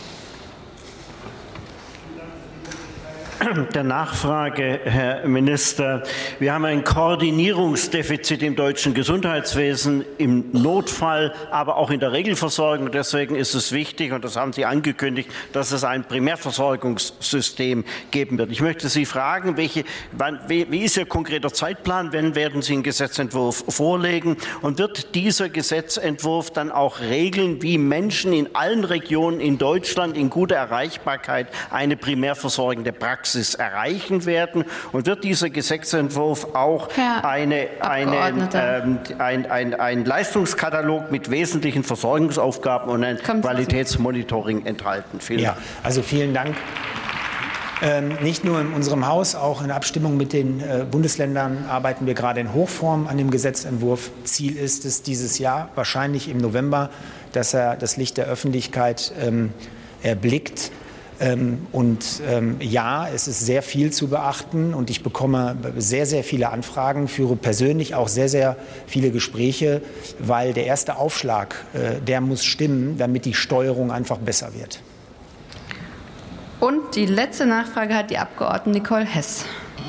Der Nachfrage, Herr Minister. Wir haben ein Koordinierungsdefizit im deutschen Gesundheitswesen, im Notfall, aber auch in der Regelversorgung. Deswegen ist es wichtig, und das haben Sie angekündigt, dass es ein Primärversorgungssystem geben wird. Ich möchte Sie fragen, welche, wann, wie, wie ist Ihr konkreter Zeitplan? Wann werden Sie einen Gesetzentwurf vorlegen? Und wird dieser Gesetzentwurf dann auch regeln, wie Menschen in allen Regionen in Deutschland in guter Erreichbarkeit eine primärversorgende Praxis erreichen werden? Und wird dieser Gesetzentwurf auch eine, eine, ähm, ein, ein, ein Leistungskatalog mit wesentlichen Versorgungsaufgaben und ein Qualitätsmonitoring enthalten? Vielen ja, Dank. Also vielen Dank. Ähm, nicht nur in unserem Haus, auch in Abstimmung mit den äh, Bundesländern arbeiten wir gerade in Hochform an dem Gesetzentwurf. Ziel ist es dieses Jahr, wahrscheinlich im November, dass er das Licht der Öffentlichkeit ähm, erblickt. Ähm, und ähm, ja, es ist sehr viel zu beachten und ich bekomme sehr, sehr viele Anfragen, führe persönlich auch sehr, sehr viele Gespräche, weil der erste Aufschlag, äh, der muss stimmen, damit die Steuerung einfach besser wird. Und die letzte Nachfrage hat die Abgeordnete Nicole Hess.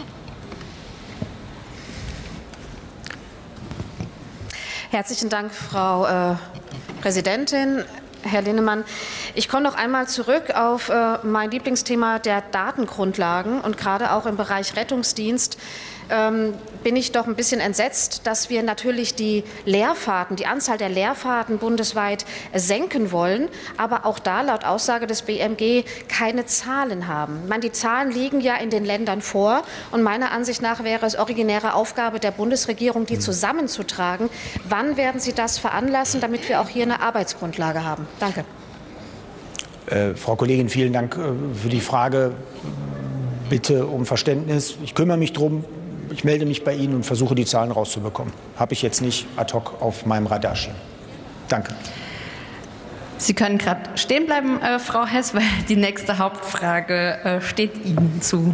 Herzlichen Dank, Frau äh, Präsidentin. Herr Linnemann, ich komme noch einmal zurück auf äh, mein Lieblingsthema der Datengrundlagen und gerade auch im Bereich Rettungsdienst ähm, bin ich doch ein bisschen entsetzt, dass wir natürlich die Leerfahrten, die Anzahl der Leerfahrten bundesweit senken wollen, aber auch da laut Aussage des B M G keine Zahlen haben. Ich meine, die Zahlen liegen ja in den Ländern vor und meiner Ansicht nach wäre es originäre Aufgabe der Bundesregierung, die zusammenzutragen. Wann werden Sie das veranlassen, damit wir auch hier eine Arbeitsgrundlage haben? Danke. Äh, Frau Kollegin, vielen Dank äh, für die Frage. Bitte um Verständnis. Ich kümmere mich drum. Ich melde mich bei Ihnen und versuche, die Zahlen rauszubekommen. Habe ich jetzt nicht ad hoc auf meinem Radar stehen. Danke. Sie können gerade stehen bleiben, äh, Frau Hess, weil die nächste Hauptfrage äh, steht Ihnen zu.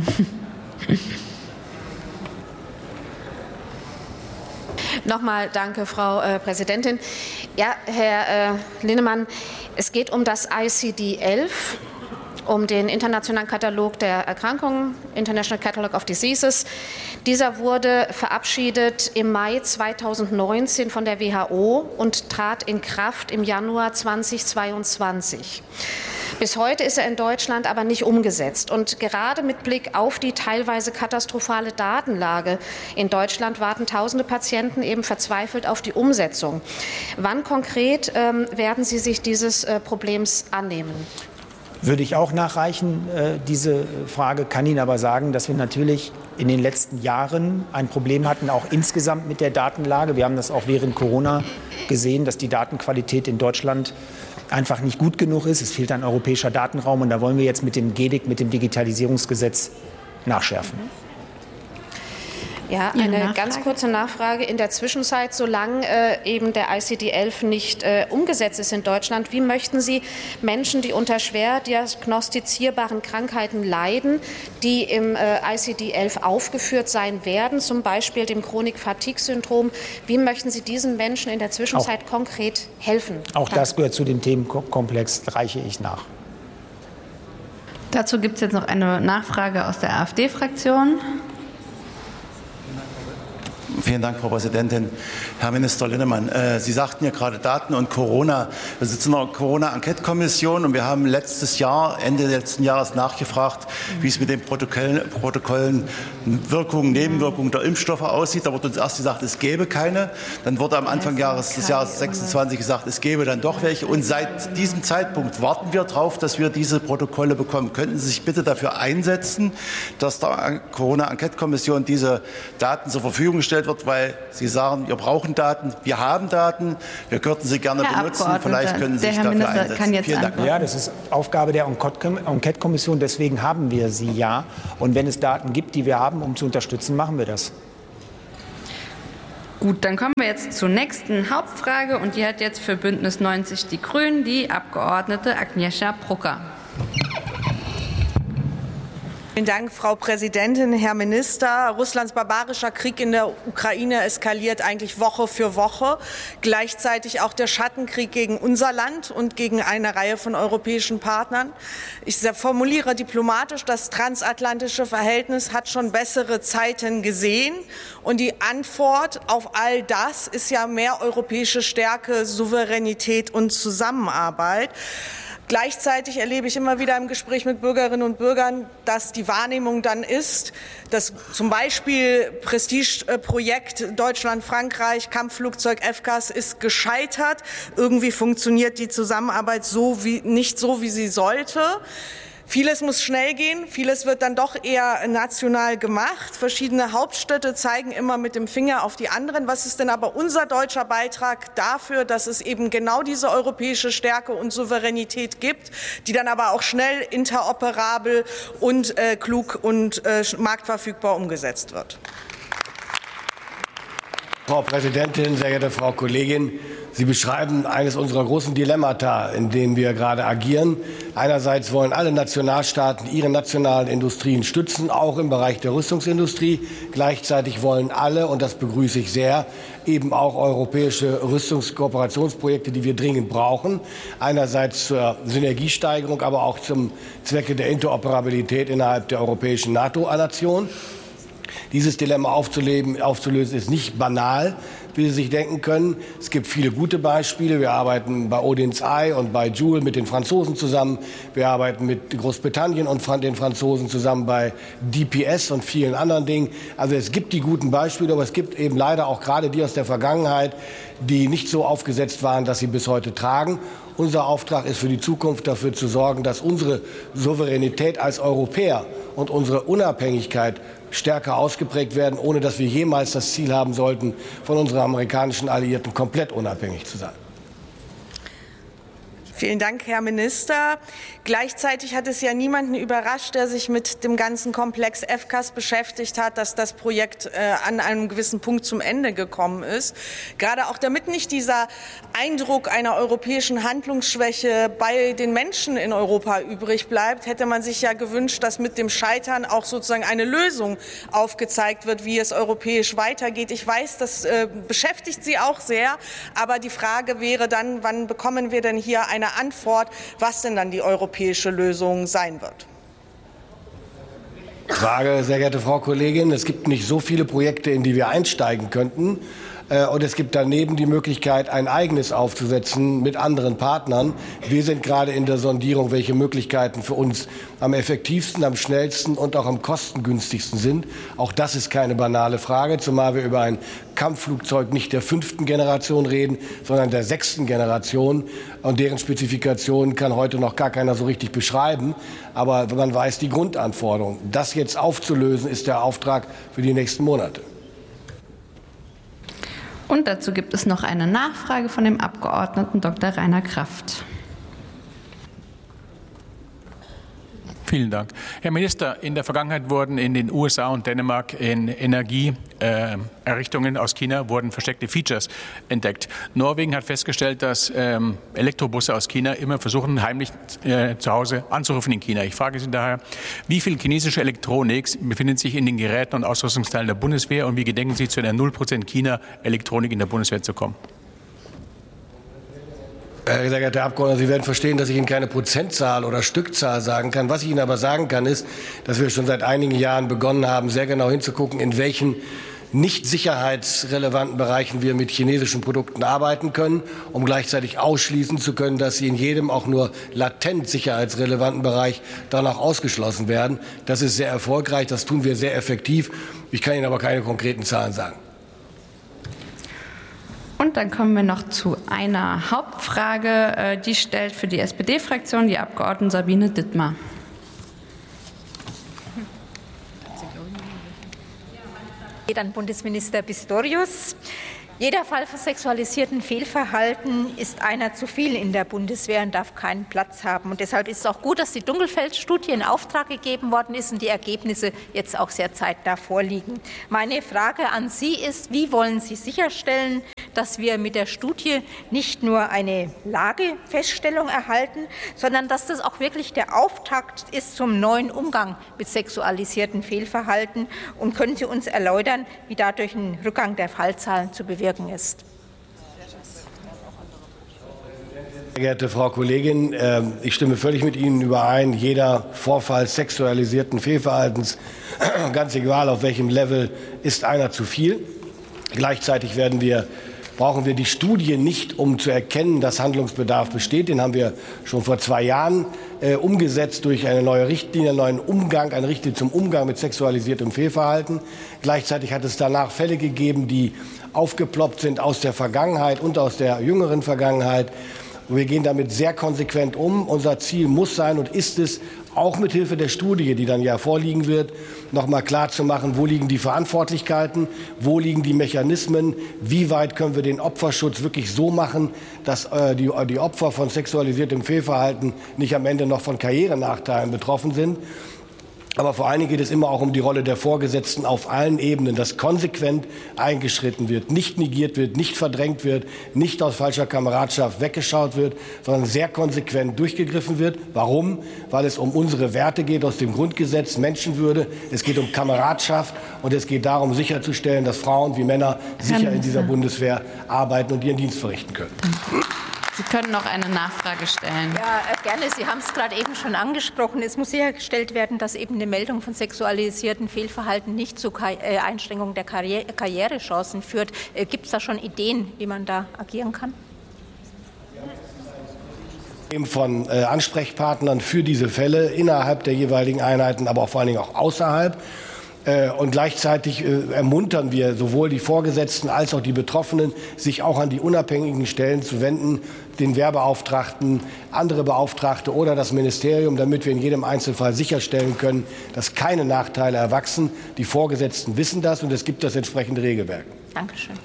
Nochmal danke, Frau äh, Präsidentin. Ja, Herr äh, Linnemann, es geht um das I C D elf. Um den internationalen Katalog der Erkrankungen, International Catalog of Diseases. Dieser wurde verabschiedet im Mai zweitausendneunzehn von der W H O und trat in Kraft im Januar zweitausendzweiundzwanzig. Bis heute ist er in Deutschland aber nicht umgesetzt. Und gerade mit Blick auf die teilweise katastrophale Datenlage in Deutschland warten tausende Patienten eben verzweifelt auf die Umsetzung. Wann konkret ähm, werden Sie sich dieses äh, Problems annehmen? Würde ich auch nachreichen, äh, diese Frage, kann Ihnen aber sagen, dass wir natürlich in den letzten Jahren ein Problem hatten, auch insgesamt mit der Datenlage. Wir haben das auch während Corona gesehen, dass die Datenqualität in Deutschland einfach nicht gut genug ist. Es fehlt ein europäischer Datenraum und da wollen wir jetzt mit dem G E D I C, mit dem Digitalisierungsgesetz nachschärfen. Ja, eine ganz kurze Nachfrage. In der Zwischenzeit, solange äh, eben der I C D elf nicht äh, umgesetzt ist in Deutschland, wie möchten Sie Menschen, die unter schwer diagnostizierbaren Krankheiten leiden, die im äh, I C D elf aufgeführt sein werden, zum Beispiel dem Chronik-Fatigue-Syndrom, wie möchten Sie diesen Menschen in der Zwischenzeit auch konkret helfen? Auch Danke. Das gehört zu dem Themenkomplex, reiche ich nach. Dazu gibt es jetzt noch eine Nachfrage aus der AfD-Fraktion. Vielen Dank, Frau Präsidentin. Herr Minister Linnemann, äh, Sie sagten ja gerade Daten und Corona. Wir sitzen in der Corona-Enquete-Kommission und wir haben letztes Jahr, Ende letzten Jahres nachgefragt, wie es mit den Protokollen, Protokollen Wirkungen, Nebenwirkungen der Impfstoffe aussieht. Da wurde uns erst gesagt, es gäbe keine. Dann wurde am Anfang Jahres, des Jahres sechsundzwanzig gesagt, es gäbe dann doch welche. Und seit diesem Zeitpunkt warten wir darauf, dass wir diese Protokolle bekommen. Könnten Sie sich bitte dafür einsetzen, dass der Corona-Enquete-Kommission diese Daten zur Verfügung gestellt wird, weil Sie sagen, wir brauchen Daten, wir haben Daten, wir könnten sie gerne Herr benutzen, vielleicht können Sie sich dafür Minister einsetzen. kann jetzt Vielen Dank. Ja, das ist Aufgabe der Enquete-Kommission, deswegen haben wir sie ja. Und wenn es Daten gibt, die wir haben, um zu unterstützen, machen wir das. Gut, dann kommen wir jetzt zur nächsten Hauptfrage und die hat jetzt für Bündnis neunzig Die Grünen die Abgeordnete Agnieszka Brucker. Vielen Dank, Frau Präsidentin, Herr Minister. Russlands barbarischer Krieg in der Ukraine eskaliert eigentlich Woche für Woche. Gleichzeitig auch der Schattenkrieg gegen unser Land und gegen eine Reihe von europäischen Partnern. Ich formuliere diplomatisch, das transatlantische Verhältnis hat schon bessere Zeiten gesehen. Und die Antwort auf all das ist ja mehr europäische Stärke, Souveränität und Zusammenarbeit. Gleichzeitig erlebe ich immer wieder im Gespräch mit Bürgerinnen und Bürgern, dass die Wahrnehmung dann ist, dass zum Beispiel Prestigeprojekt Deutschland-Frankreich, Kampfflugzeug F CAS ist gescheitert. Irgendwie funktioniert die Zusammenarbeit so wie, nicht so, wie sie sollte. Vieles muss schnell gehen, vieles wird dann doch eher national gemacht. Verschiedene Hauptstädte zeigen immer mit dem Finger auf die anderen. Was ist denn aber unser deutscher Beitrag dafür, dass es eben genau diese europäische Stärke und Souveränität gibt, die dann aber auch schnell interoperabel und äh, klug und äh, marktverfügbar umgesetzt wird? Frau Präsidentin, sehr geehrte Frau Kollegin, Sie beschreiben eines unserer großen Dilemmata, in denen wir gerade agieren. Einerseits wollen alle Nationalstaaten ihre nationalen Industrien stützen, auch im Bereich der Rüstungsindustrie. Gleichzeitig wollen alle, und das begrüße ich sehr, eben auch europäische Rüstungskooperationsprojekte, die wir dringend brauchen. Einerseits zur Synergiesteigerung, aber auch zum Zwecke der Interoperabilität innerhalb der europäischen NATO-Nation. Dieses Dilemma aufzuleben, aufzulösen ist nicht banal, wie Sie sich denken können. Es gibt viele gute Beispiele. Wir arbeiten bei Odin's Eye und bei Joule mit den Franzosen zusammen. Wir arbeiten mit Großbritannien und den Franzosen zusammen bei D P S und vielen anderen Dingen. Also es gibt die guten Beispiele, aber es gibt eben leider auch gerade die aus der Vergangenheit, die nicht so aufgesetzt waren, dass sie bis heute tragen. Unser Auftrag ist für die Zukunft, dafür zu sorgen, dass unsere Souveränität als Europäer und unsere Unabhängigkeit stärker ausgeprägt werden, ohne dass wir jemals das Ziel haben sollten, von unseren amerikanischen Alliierten komplett unabhängig zu sein. Vielen Dank, Herr Minister. Gleichzeitig hat es ja niemanden überrascht, der sich mit dem ganzen Komplex F CAS beschäftigt hat, dass das Projekt äh, an einem gewissen Punkt zum Ende gekommen ist. Gerade auch damit nicht dieser Eindruck einer europäischen Handlungsschwäche bei den Menschen in Europa übrig bleibt, hätte man sich ja gewünscht, dass mit dem Scheitern auch sozusagen eine Lösung aufgezeigt wird, wie es europäisch weitergeht. Ich weiß, das äh, beschäftigt Sie auch sehr, aber die Frage wäre dann, wann bekommen wir denn hier eine Antwort, was denn dann die europäische Lösung sein wird? Frage, sehr geehrte Frau Kollegin. Es gibt nicht so viele Projekte, in die wir einsteigen könnten. Und es gibt daneben die Möglichkeit, ein eigenes aufzusetzen mit anderen Partnern. Wir sind gerade in der Sondierung, welche Möglichkeiten für uns am effektivsten, am schnellsten und auch am kostengünstigsten sind. Auch das ist keine banale Frage, zumal wir über ein Kampfflugzeug nicht der fünften Generation reden, sondern der sechsten Generation. Und deren Spezifikationen kann heute noch gar keiner so richtig beschreiben. Aber man weiß die Grundanforderungen. Das jetzt aufzulösen, ist der Auftrag für die nächsten Monate. Und dazu gibt es noch eine Nachfrage von dem Abgeordneten Doktor Rainer Kraft. Vielen Dank. Herr Minister, in der Vergangenheit wurden in den U S A und Dänemark in Energieerrichtungen äh, aus China wurden versteckte Features entdeckt. Norwegen hat festgestellt, dass ähm, Elektrobusse aus China immer versuchen, heimlich äh, zu Hause anzurufen in China. Ich frage Sie daher, wie viel chinesische Elektronik befindet sich in den Geräten und Ausrüstungsteilen der Bundeswehr und wie gedenken Sie, zu einer null Prozent China-Elektronik in der Bundeswehr zu kommen? Sehr geehrter Herr Abgeordneter, Sie werden verstehen, dass ich Ihnen keine Prozentzahl oder Stückzahl sagen kann. Was ich Ihnen aber sagen kann, ist, dass wir schon seit einigen Jahren begonnen haben, sehr genau hinzugucken, in welchen nicht sicherheitsrelevanten Bereichen wir mit chinesischen Produkten arbeiten können, um gleichzeitig ausschließen zu können, dass sie in jedem auch nur latent sicherheitsrelevanten Bereich dann auch ausgeschlossen werden. Das ist sehr erfolgreich, das tun wir sehr effektiv. Ich kann Ihnen aber keine konkreten Zahlen sagen. Und dann kommen wir noch zu einer Hauptfrage. Die stellt für die S P D-Fraktion die Abgeordnete Sabine Dittmar. An Bundesminister Pistorius. Jeder Fall von sexualisierten Fehlverhalten ist einer zu viel in der Bundeswehr und darf keinen Platz haben. Und deshalb ist es auch gut, dass die Dunkelfeld-Studie in Auftrag gegeben worden ist und die Ergebnisse jetzt auch sehr zeitnah vorliegen. Meine Frage an Sie ist, wie wollen Sie sicherstellen, dass wir mit der Studie nicht nur eine Lagefeststellung erhalten, sondern dass das auch wirklich der Auftakt ist zum neuen Umgang mit sexualisierten Fehlverhalten? Und können Sie uns erläutern, wie dadurch ein Rückgang der Fallzahlen zu bewirken ist? Sehr geehrte Frau Kollegin, ich stimme völlig mit Ihnen überein. Jeder Vorfall sexualisierten Fehlverhaltens, ganz egal auf welchem Level, ist einer zu viel. Gleichzeitig werden wir brauchen wir die Studie nicht, um zu erkennen, dass Handlungsbedarf besteht. Den haben wir schon vor zwei Jahren äh, umgesetzt durch eine neue Richtlinie, einen neuen Umgang, eine Richtlinie zum Umgang mit sexualisiertem Fehlverhalten. Gleichzeitig hat es danach Fälle gegeben, die aufgeploppt sind aus der Vergangenheit und aus der jüngeren Vergangenheit. Wir gehen damit sehr konsequent um. Unser Ziel muss sein und ist es, auch mit Hilfe der Studie, die dann ja vorliegen wird, noch mal klar zu machen, wo liegen die Verantwortlichkeiten, wo liegen die Mechanismen, wie weit können wir den Opferschutz wirklich so machen, dass äh, die, die Opfer von sexualisiertem Fehlverhalten nicht am Ende noch von Karrierenachteilen betroffen sind. Aber vor allen Dingen geht es immer auch um die Rolle der Vorgesetzten auf allen Ebenen, dass konsequent eingeschritten wird, nicht negiert wird, nicht verdrängt wird, nicht aus falscher Kameradschaft weggeschaut wird, sondern sehr konsequent durchgegriffen wird. Warum? Weil es um unsere Werte geht aus dem Grundgesetz, Menschenwürde, es geht um Kameradschaft und es geht darum, sicherzustellen, dass Frauen wie Männer sicher in dieser Bundeswehr arbeiten und ihren Dienst verrichten können. Sie können noch eine Nachfrage stellen. Ja, gerne. Sie haben es gerade eben schon angesprochen. Es muss sichergestellt werden, dass eben eine Meldung von sexualisierten Fehlverhalten nicht zu Einschränkung der Karriere Karrierechancen führt. Gibt es da schon Ideen, wie man da agieren kann? Von äh, Ansprechpartnern für diese Fälle innerhalb der jeweiligen Einheiten, aber auch vor allen Dingen auch außerhalb. Und gleichzeitig ermuntern wir sowohl die Vorgesetzten als auch die Betroffenen, sich auch an die unabhängigen Stellen zu wenden, den Wehrbeauftragten, andere Beauftragte oder das Ministerium, damit wir in jedem Einzelfall sicherstellen können, dass keine Nachteile erwachsen. Die Vorgesetzten wissen das und es gibt das entsprechende Regelwerk. Dankeschön.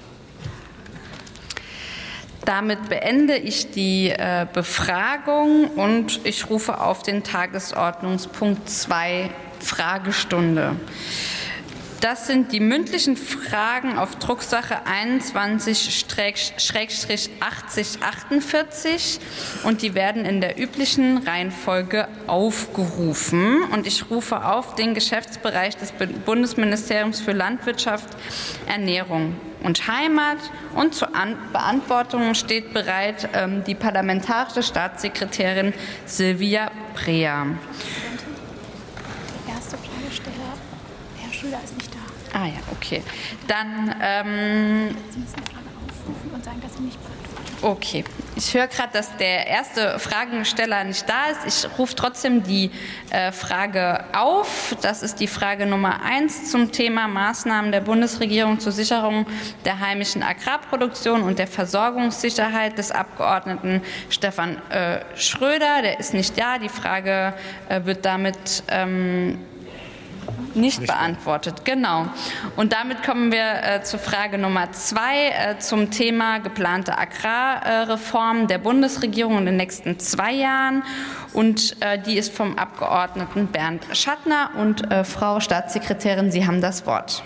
Damit beende ich die äh, Befragung und ich rufe auf den Tagesordnungspunkt zwei Fragestunde. Das sind die mündlichen Fragen auf Drucksache einundzwanzig achtzig achtundvierzig und die werden in der üblichen Reihenfolge aufgerufen. Und ich rufe auf den Geschäftsbereich des Bundesministeriums für Landwirtschaft, Ernährung und Heimat. Und zur An- Beantwortung steht bereit ähm, die parlamentarische Staatssekretärin Silvia Breer. Erste Fragesteller, Herr Schüler ist nicht da. Ah ja, okay. Dann ähm, Sie müssen die Frage aufrufen und sagen, dass Sie nicht beantworten. Okay, ich höre gerade, dass der erste Fragesteller nicht da ist. Ich rufe trotzdem die äh, Frage auf. Das ist die Frage Nummer eins zum Thema Maßnahmen der Bundesregierung zur Sicherung der heimischen Agrarproduktion und der Versorgungssicherheit des Abgeordneten Stefan äh, Schröder. Der ist nicht da. Die Frage äh, wird damit ähm, Nicht beantwortet, genau. Und damit kommen wir äh, zur Frage Nummer zwei äh, zum Thema geplante Agrarreform der Bundesregierung in den nächsten zwei Jahren. Und äh, die ist vom Abgeordneten Bernd Schattner. Und äh, Frau Staatssekretärin, Sie haben das Wort.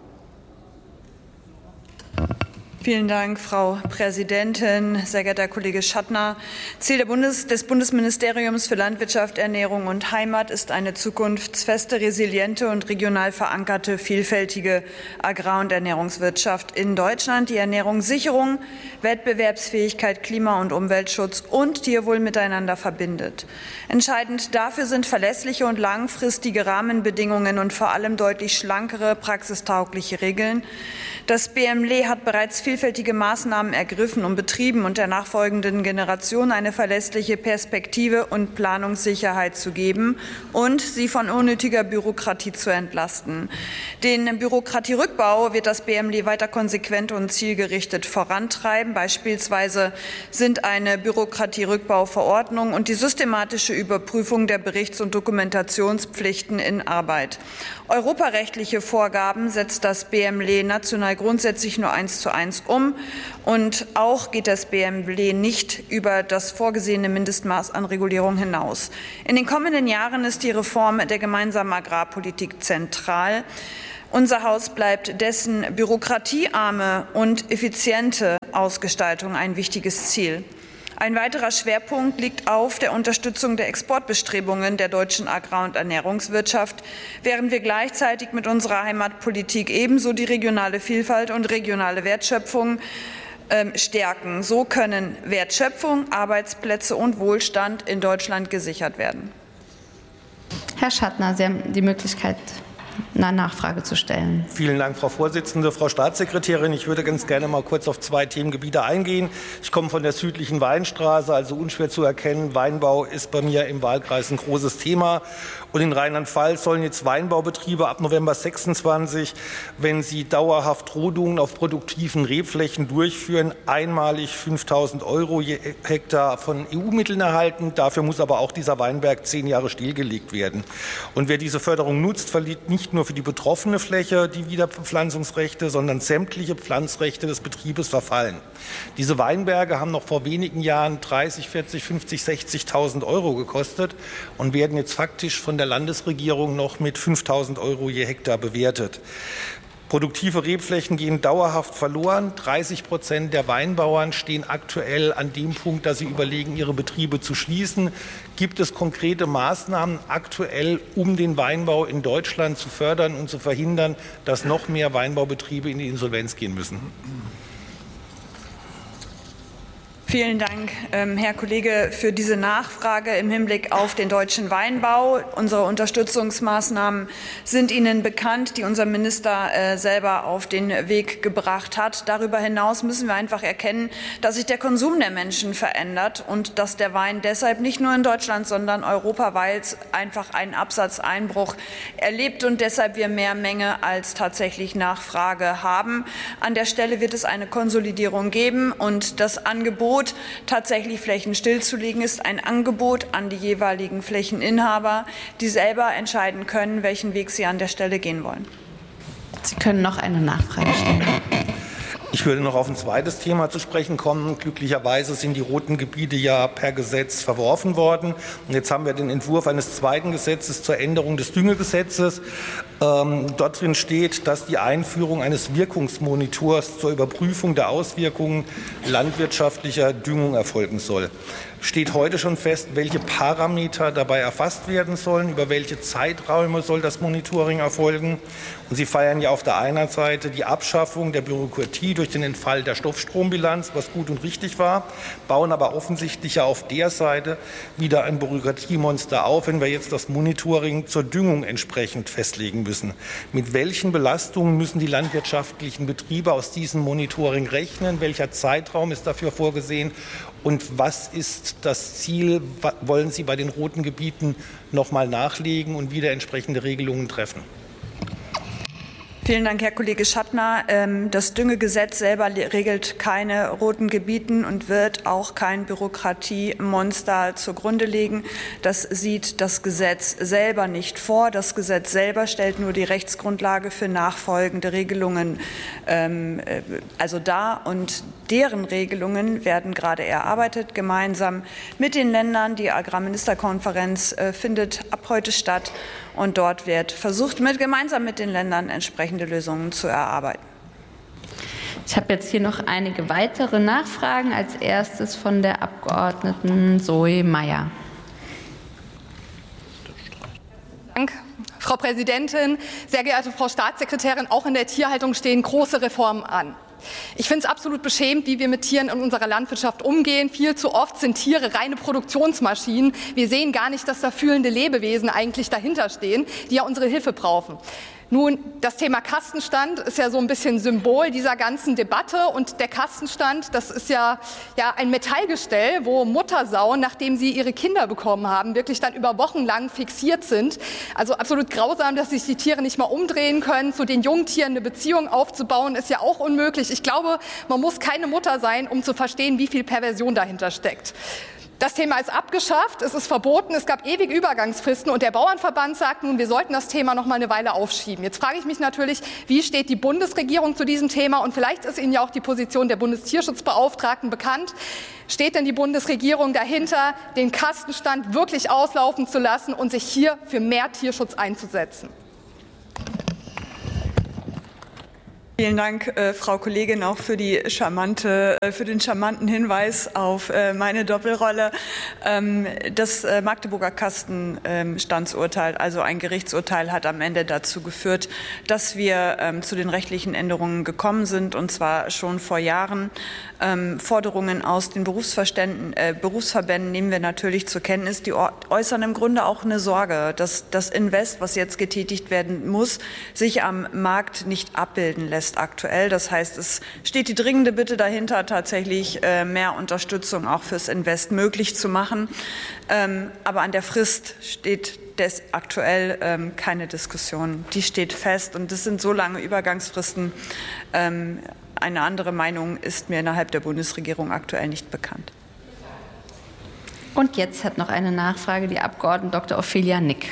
Vielen Dank, Frau Präsidentin, sehr geehrter Herr Kollege Schattner. Ziel der Bundes-, des Bundesministeriums für Landwirtschaft, Ernährung und Heimat ist eine zukunftsfeste, resiliente und regional verankerte, vielfältige Agrar- und Ernährungswirtschaft in Deutschland, die Ernährungssicherung, Wettbewerbsfähigkeit, Klima- und Umweltschutz und Tierwohl miteinander verbindet. Entscheidend dafür sind verlässliche und langfristige Rahmenbedingungen und vor allem deutlich schlankere, praxistaugliche Regeln. Das B M L E hat bereits vielfältige Maßnahmen ergriffen, um Betrieben und der nachfolgenden Generation eine verlässliche Perspektive und Planungssicherheit zu geben und sie von unnötiger Bürokratie zu entlasten. Den Bürokratierückbau wird das B M L E weiter konsequent und zielgerichtet vorantreiben. Beispielsweise sind eine Bürokratierückbauverordnung und die systematische Überprüfung der Berichts- und Dokumentationspflichten in Arbeit. Europarechtliche Vorgaben setzt das B M L E national grundsätzlich nur eins zu eins um. Und auch geht das B M L E nicht über das vorgesehene Mindestmaß an Regulierung hinaus. In den kommenden Jahren ist die Reform der gemeinsamen Agrarpolitik zentral. Unser Haus bleibt dessen bürokratiearme und effiziente Ausgestaltung ein wichtiges Ziel. Ein weiterer Schwerpunkt liegt auf der Unterstützung der Exportbestrebungen der deutschen Agrar- und Ernährungswirtschaft, während wir gleichzeitig mit unserer Heimatpolitik ebenso die regionale Vielfalt und regionale Wertschöpfung äh, stärken. So können Wertschöpfung, Arbeitsplätze und Wohlstand in Deutschland gesichert werden. Herr Schattner, Sie haben die Möglichkeit, eine Nachfrage zu stellen. Vielen Dank, Frau Vorsitzende. Frau Staatssekretärin, ich würde ganz gerne mal kurz auf zwei Themengebiete eingehen. Ich komme von der südlichen Weinstraße, also unschwer zu erkennen. Weinbau ist bei mir im Wahlkreis ein großes Thema. Und in Rheinland-Pfalz sollen jetzt Weinbaubetriebe ab November sechsundzwanzig, wenn sie dauerhaft Rodungen auf produktiven Rebflächen durchführen, einmalig fünftausend Euro je Hektar von E U-Mitteln erhalten. Dafür muss aber auch dieser Weinberg zehn Jahre stillgelegt werden. Und wer diese Förderung nutzt, verliert nicht nur für die betroffene Fläche die Wiederbepflanzungsrechte, sondern sämtliche Pflanzrechte des Betriebes verfallen. Diese Weinberge haben noch vor wenigen Jahren dreißig, vierzig, fünfzig, sechzigtausend Euro gekostet und werden jetzt faktisch von der Landesregierung noch mit fünftausend Euro je Hektar bewertet. Produktive Rebflächen gehen dauerhaft verloren. dreißig Prozent der Weinbauern stehen aktuell an dem Punkt, dass sie überlegen, ihre Betriebe zu schließen. Gibt es konkrete Maßnahmen aktuell, um den Weinbau in Deutschland zu fördern und zu verhindern, dass noch mehr Weinbaubetriebe in die Insolvenz gehen müssen? Vielen Dank, Herr Kollege, für diese Nachfrage im Hinblick auf den deutschen Weinbau. Unsere Unterstützungsmaßnahmen sind Ihnen bekannt, die unser Minister selber auf den Weg gebracht hat. Darüber hinaus müssen wir einfach erkennen, dass sich der Konsum der Menschen verändert und dass der Wein deshalb nicht nur in Deutschland, sondern europaweit einfach einen Absatzeinbruch erlebt und deshalb wir mehr Menge als tatsächlich Nachfrage haben. An der Stelle wird es eine Konsolidierung geben und das Angebot, tatsächlich Flächen stillzulegen, ist ein Angebot an die jeweiligen Flächeninhaber, die selber entscheiden können, welchen Weg sie an der Stelle gehen wollen. Sie können noch eine Nachfrage stellen. Ich würde noch auf ein zweites Thema zu sprechen kommen. Glücklicherweise sind die roten Gebiete ja per Gesetz verworfen worden. Und jetzt haben wir den Entwurf eines zweiten Gesetzes zur Änderung des Düngegesetzes. Ähm, dort drin steht, dass die Einführung eines Wirkungsmonitors zur Überprüfung der Auswirkungen landwirtschaftlicher Düngung erfolgen soll. Steht heute schon fest, welche Parameter dabei erfasst werden sollen, über welche Zeiträume soll das Monitoring erfolgen. Und Sie feiern ja auf der einen Seite die Abschaffung der Bürokratie durch den Entfall der Stoffstrombilanz, was gut und richtig war, bauen aber offensichtlich ja auf der Seite wieder ein Bürokratiemonster auf, wenn wir jetzt das Monitoring zur Düngung entsprechend festlegen müssen. Mit welchen Belastungen müssen die landwirtschaftlichen Betriebe aus diesem Monitoring rechnen? Welcher Zeitraum ist dafür vorgesehen? Und was ist das Ziel? Wollen Sie bei den roten Gebieten noch mal nachlegen und wieder entsprechende Regelungen treffen? Vielen Dank, Herr Kollege Schattner. Das Düngegesetz selber regelt keine roten Gebieten und wird auch kein Bürokratiemonster zugrunde legen. Das sieht das Gesetz selber nicht vor. Das Gesetz selber stellt nur die Rechtsgrundlage für nachfolgende Regelungen also dar. Und deren Regelungen werden gerade erarbeitet, gemeinsam mit den Ländern. Die Agrarministerkonferenz findet ab heute statt. Und dort wird versucht, mit, gemeinsam mit den Ländern entsprechende Lösungen zu erarbeiten. Ich habe jetzt hier noch einige weitere Nachfragen. Als erstes von der Abgeordneten Zoe Meyer. Dank, Frau Präsidentin, sehr geehrte Frau Staatssekretärin. Auch in der Tierhaltung stehen große Reformen an. Ich finde es absolut beschämend, wie wir mit Tieren in unserer Landwirtschaft umgehen. Viel zu oft sind Tiere reine Produktionsmaschinen. Wir sehen gar nicht, dass da fühlende Lebewesen eigentlich dahinter stehen, die ja unsere Hilfe brauchen. Nun, das Thema Kastenstand ist ja so ein bisschen Symbol dieser ganzen Debatte. Und der Kastenstand, das ist ja, ja ein Metallgestell, wo Muttersauen, nachdem sie ihre Kinder bekommen haben, wirklich dann über Wochen lang fixiert sind. Also absolut grausam, dass sich die Tiere nicht mal umdrehen können. Zu den Jungtieren eine Beziehung aufzubauen, ist ja auch unmöglich. Ich glaube, man muss keine Mutter sein, um zu verstehen, wie viel Perversion dahinter steckt. Das Thema ist abgeschafft, es ist verboten, es gab ewig Übergangsfristen und der Bauernverband sagt nun, wir sollten das Thema noch mal eine Weile aufschieben. Jetzt frage ich mich natürlich, wie steht die Bundesregierung zu diesem Thema? Und vielleicht ist Ihnen ja auch die Position der Bundestierschutzbeauftragten bekannt. Steht denn die Bundesregierung dahinter, den Kastenstand wirklich auslaufen zu lassen und sich hier für mehr Tierschutz einzusetzen? Vielen Dank, äh, Frau Kollegin, auch für, die charmante, äh, für den charmanten Hinweis auf äh, meine Doppelrolle. Ähm, das äh, Magdeburger Kastenstandsurteil, also ein Gerichtsurteil, hat am Ende dazu geführt, dass wir ähm, zu den rechtlichen Änderungen gekommen sind, und zwar schon vor Jahren. Ähm, Forderungen aus den Berufsverständen, äh, Berufsverbänden nehmen wir natürlich zur Kenntnis. Die äußern im Grunde auch eine Sorge, dass das Invest, was jetzt getätigt werden muss, sich am Markt nicht abbilden lässt aktuell. Das heißt, es steht die dringende Bitte dahinter, tatsächlich äh, mehr Unterstützung auch fürs Invest möglich zu machen. Ähm, aber an der Frist steht des aktuell ähm, keine Diskussion. Die steht fest, und das sind so lange Übergangsfristen. Ähm, eine andere Meinung ist mir innerhalb der Bundesregierung aktuell nicht bekannt. Und jetzt hat noch eine Nachfrage die Abgeordnete Doktor Ophelia Nick.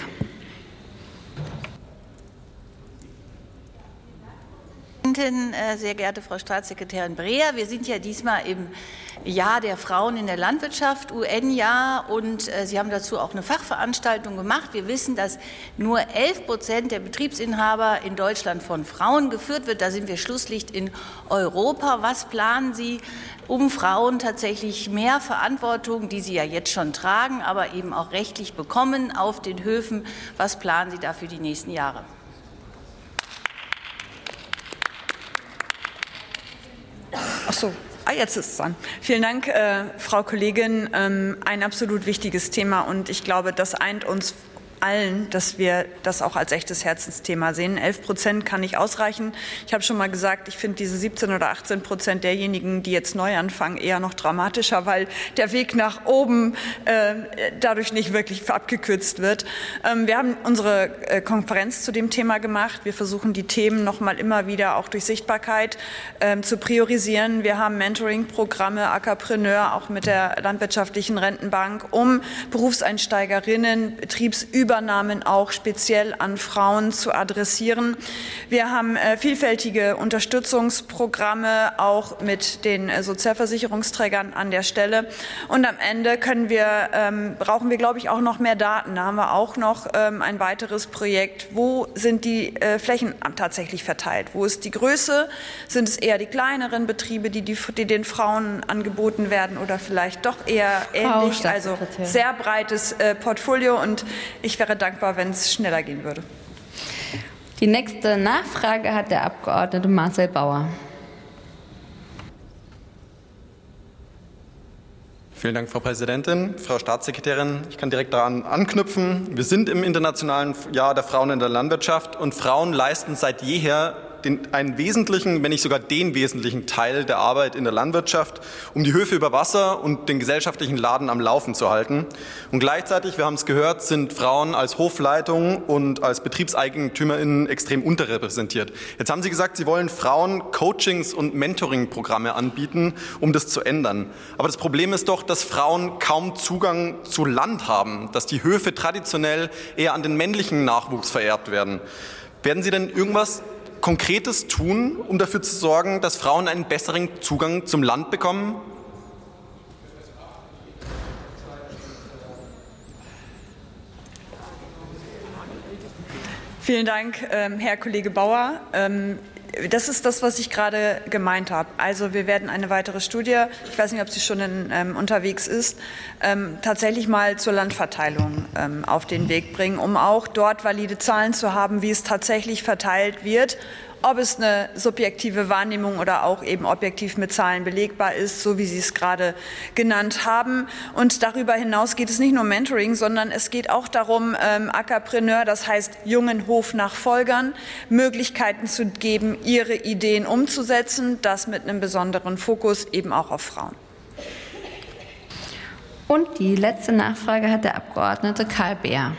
Sehr geehrte Frau Staatssekretärin Breher, wir sind ja diesmal im Jahr der Frauen in der Landwirtschaft, U N-Jahr, und äh, Sie haben dazu auch eine Fachveranstaltung gemacht. Wir wissen, dass nur elf Prozent der Betriebsinhaber in Deutschland von Frauen geführt wird. Da sind wir Schlusslicht in Europa. Was planen Sie, um Frauen tatsächlich mehr Verantwortung, die sie ja jetzt schon tragen, aber eben auch rechtlich bekommen auf den Höfen? Was planen Sie da für die nächsten Jahre? Ach so. Ah, jetzt ist es dran. Vielen Dank, äh, Frau Kollegin. Ähm, ein absolut wichtiges Thema, und ich glaube, das eint uns allen, dass wir das auch als echtes Herzensthema sehen. elf Prozent kann nicht ausreichen. Ich habe schon mal gesagt, ich finde diese siebzehn oder achtzehn Prozent derjenigen, die jetzt neu anfangen, eher noch dramatischer, weil der Weg nach oben äh, dadurch nicht wirklich abgekürzt wird. Ähm, wir haben unsere äh, Konferenz zu dem Thema gemacht. Wir versuchen, die Themen noch mal immer wieder auch durch Sichtbarkeit äh, zu priorisieren. Wir haben Mentoring-Programme, Ackerpreneur, auch mit der Landwirtschaftlichen Rentenbank, um Berufseinsteigerinnen, Betriebsübernahmen Übernahmen auch speziell an Frauen zu adressieren. Wir haben äh, vielfältige Unterstützungsprogramme auch mit den äh, Sozialversicherungsträgern an der Stelle. Und am Ende können wir, ähm, brauchen wir, glaube ich, auch noch mehr Daten. Da haben wir auch noch ähm, ein weiteres Projekt. Wo sind die äh, Flächen tatsächlich verteilt? Wo ist die Größe? Sind es eher die kleineren Betriebe, die, die, die den Frauen angeboten werden, oder vielleicht doch eher ähnlich? Also sehr breites äh, Portfolio, und ich wäre dankbar, wenn es schneller gehen würde. Die nächste Nachfrage hat der Abgeordnete Marcel Bauer. Vielen Dank, Frau Präsidentin. Frau Staatssekretärin, ich kann direkt daran anknüpfen. Wir sind im Internationalen Jahr der Frauen in der Landwirtschaft, und Frauen leisten seit jeher den, einen wesentlichen, wenn nicht sogar den wesentlichen Teil der Arbeit in der Landwirtschaft, um die Höfe über Wasser und den gesellschaftlichen Laden am Laufen zu halten. Und gleichzeitig, wir haben es gehört, sind Frauen als Hofleitung und als BetriebseigentümerInnen extrem unterrepräsentiert. Jetzt haben Sie gesagt, Sie wollen Frauen Coachings und Mentoring-Programme anbieten, um das zu ändern. Aber das Problem ist doch, dass Frauen kaum Zugang zu Land haben, dass die Höfe traditionell eher an den männlichen Nachwuchs vererbt werden. Werden Sie denn irgendwas Konkretes tun, um dafür zu sorgen, dass Frauen einen besseren Zugang zum Land bekommen? Vielen Dank, ähm, Herr Kollege Bauer. Ähm, Das ist das, was ich gerade gemeint habe. Also wir werden eine weitere Studie, ich weiß nicht, ob sie schon in, ähm, unterwegs ist, ähm, tatsächlich mal zur Landverteilung ähm, auf den Weg bringen, um auch dort valide Zahlen zu haben, wie es tatsächlich verteilt wird, ob es eine subjektive Wahrnehmung oder auch eben objektiv mit Zahlen belegbar ist, so wie Sie es gerade genannt haben. Und darüber hinaus geht es nicht nur um Mentoring, sondern es geht auch darum, ähm, Ackerpreneur, das heißt jungen Hofnachfolgern, Möglichkeiten zu geben, ihre Ideen umzusetzen, das mit einem besonderen Fokus eben auch auf Frauen. Und die letzte Nachfrage hat der Abgeordnete Karl Beer.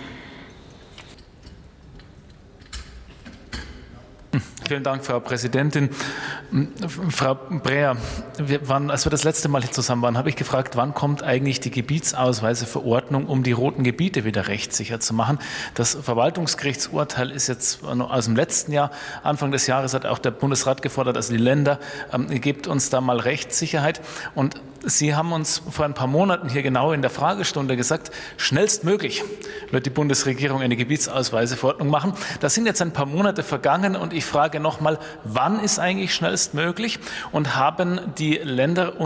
Vielen Dank, Frau Präsidentin. Frau Breher, wir waren, als wir das letzte Mal hier zusammen waren, habe ich gefragt, wann kommt eigentlich die Gebietsausweiseverordnung, um die roten Gebiete wieder rechtssicher zu machen. Das Verwaltungsgerichtsurteil ist jetzt aus dem letzten Jahr. Anfang des Jahres hat auch der Bundesrat gefordert, also die Länder, ähm, gebt uns da mal Rechtssicherheit. Und Sie haben uns vor ein paar Monaten hier genau in der Fragestunde gesagt, schnellstmöglich wird die Bundesregierung eine Gebietsausweiseverordnung machen. Das sind jetzt ein paar Monate vergangen und ich frage noch mal, wann ist eigentlich schnellstmöglich und haben die Länder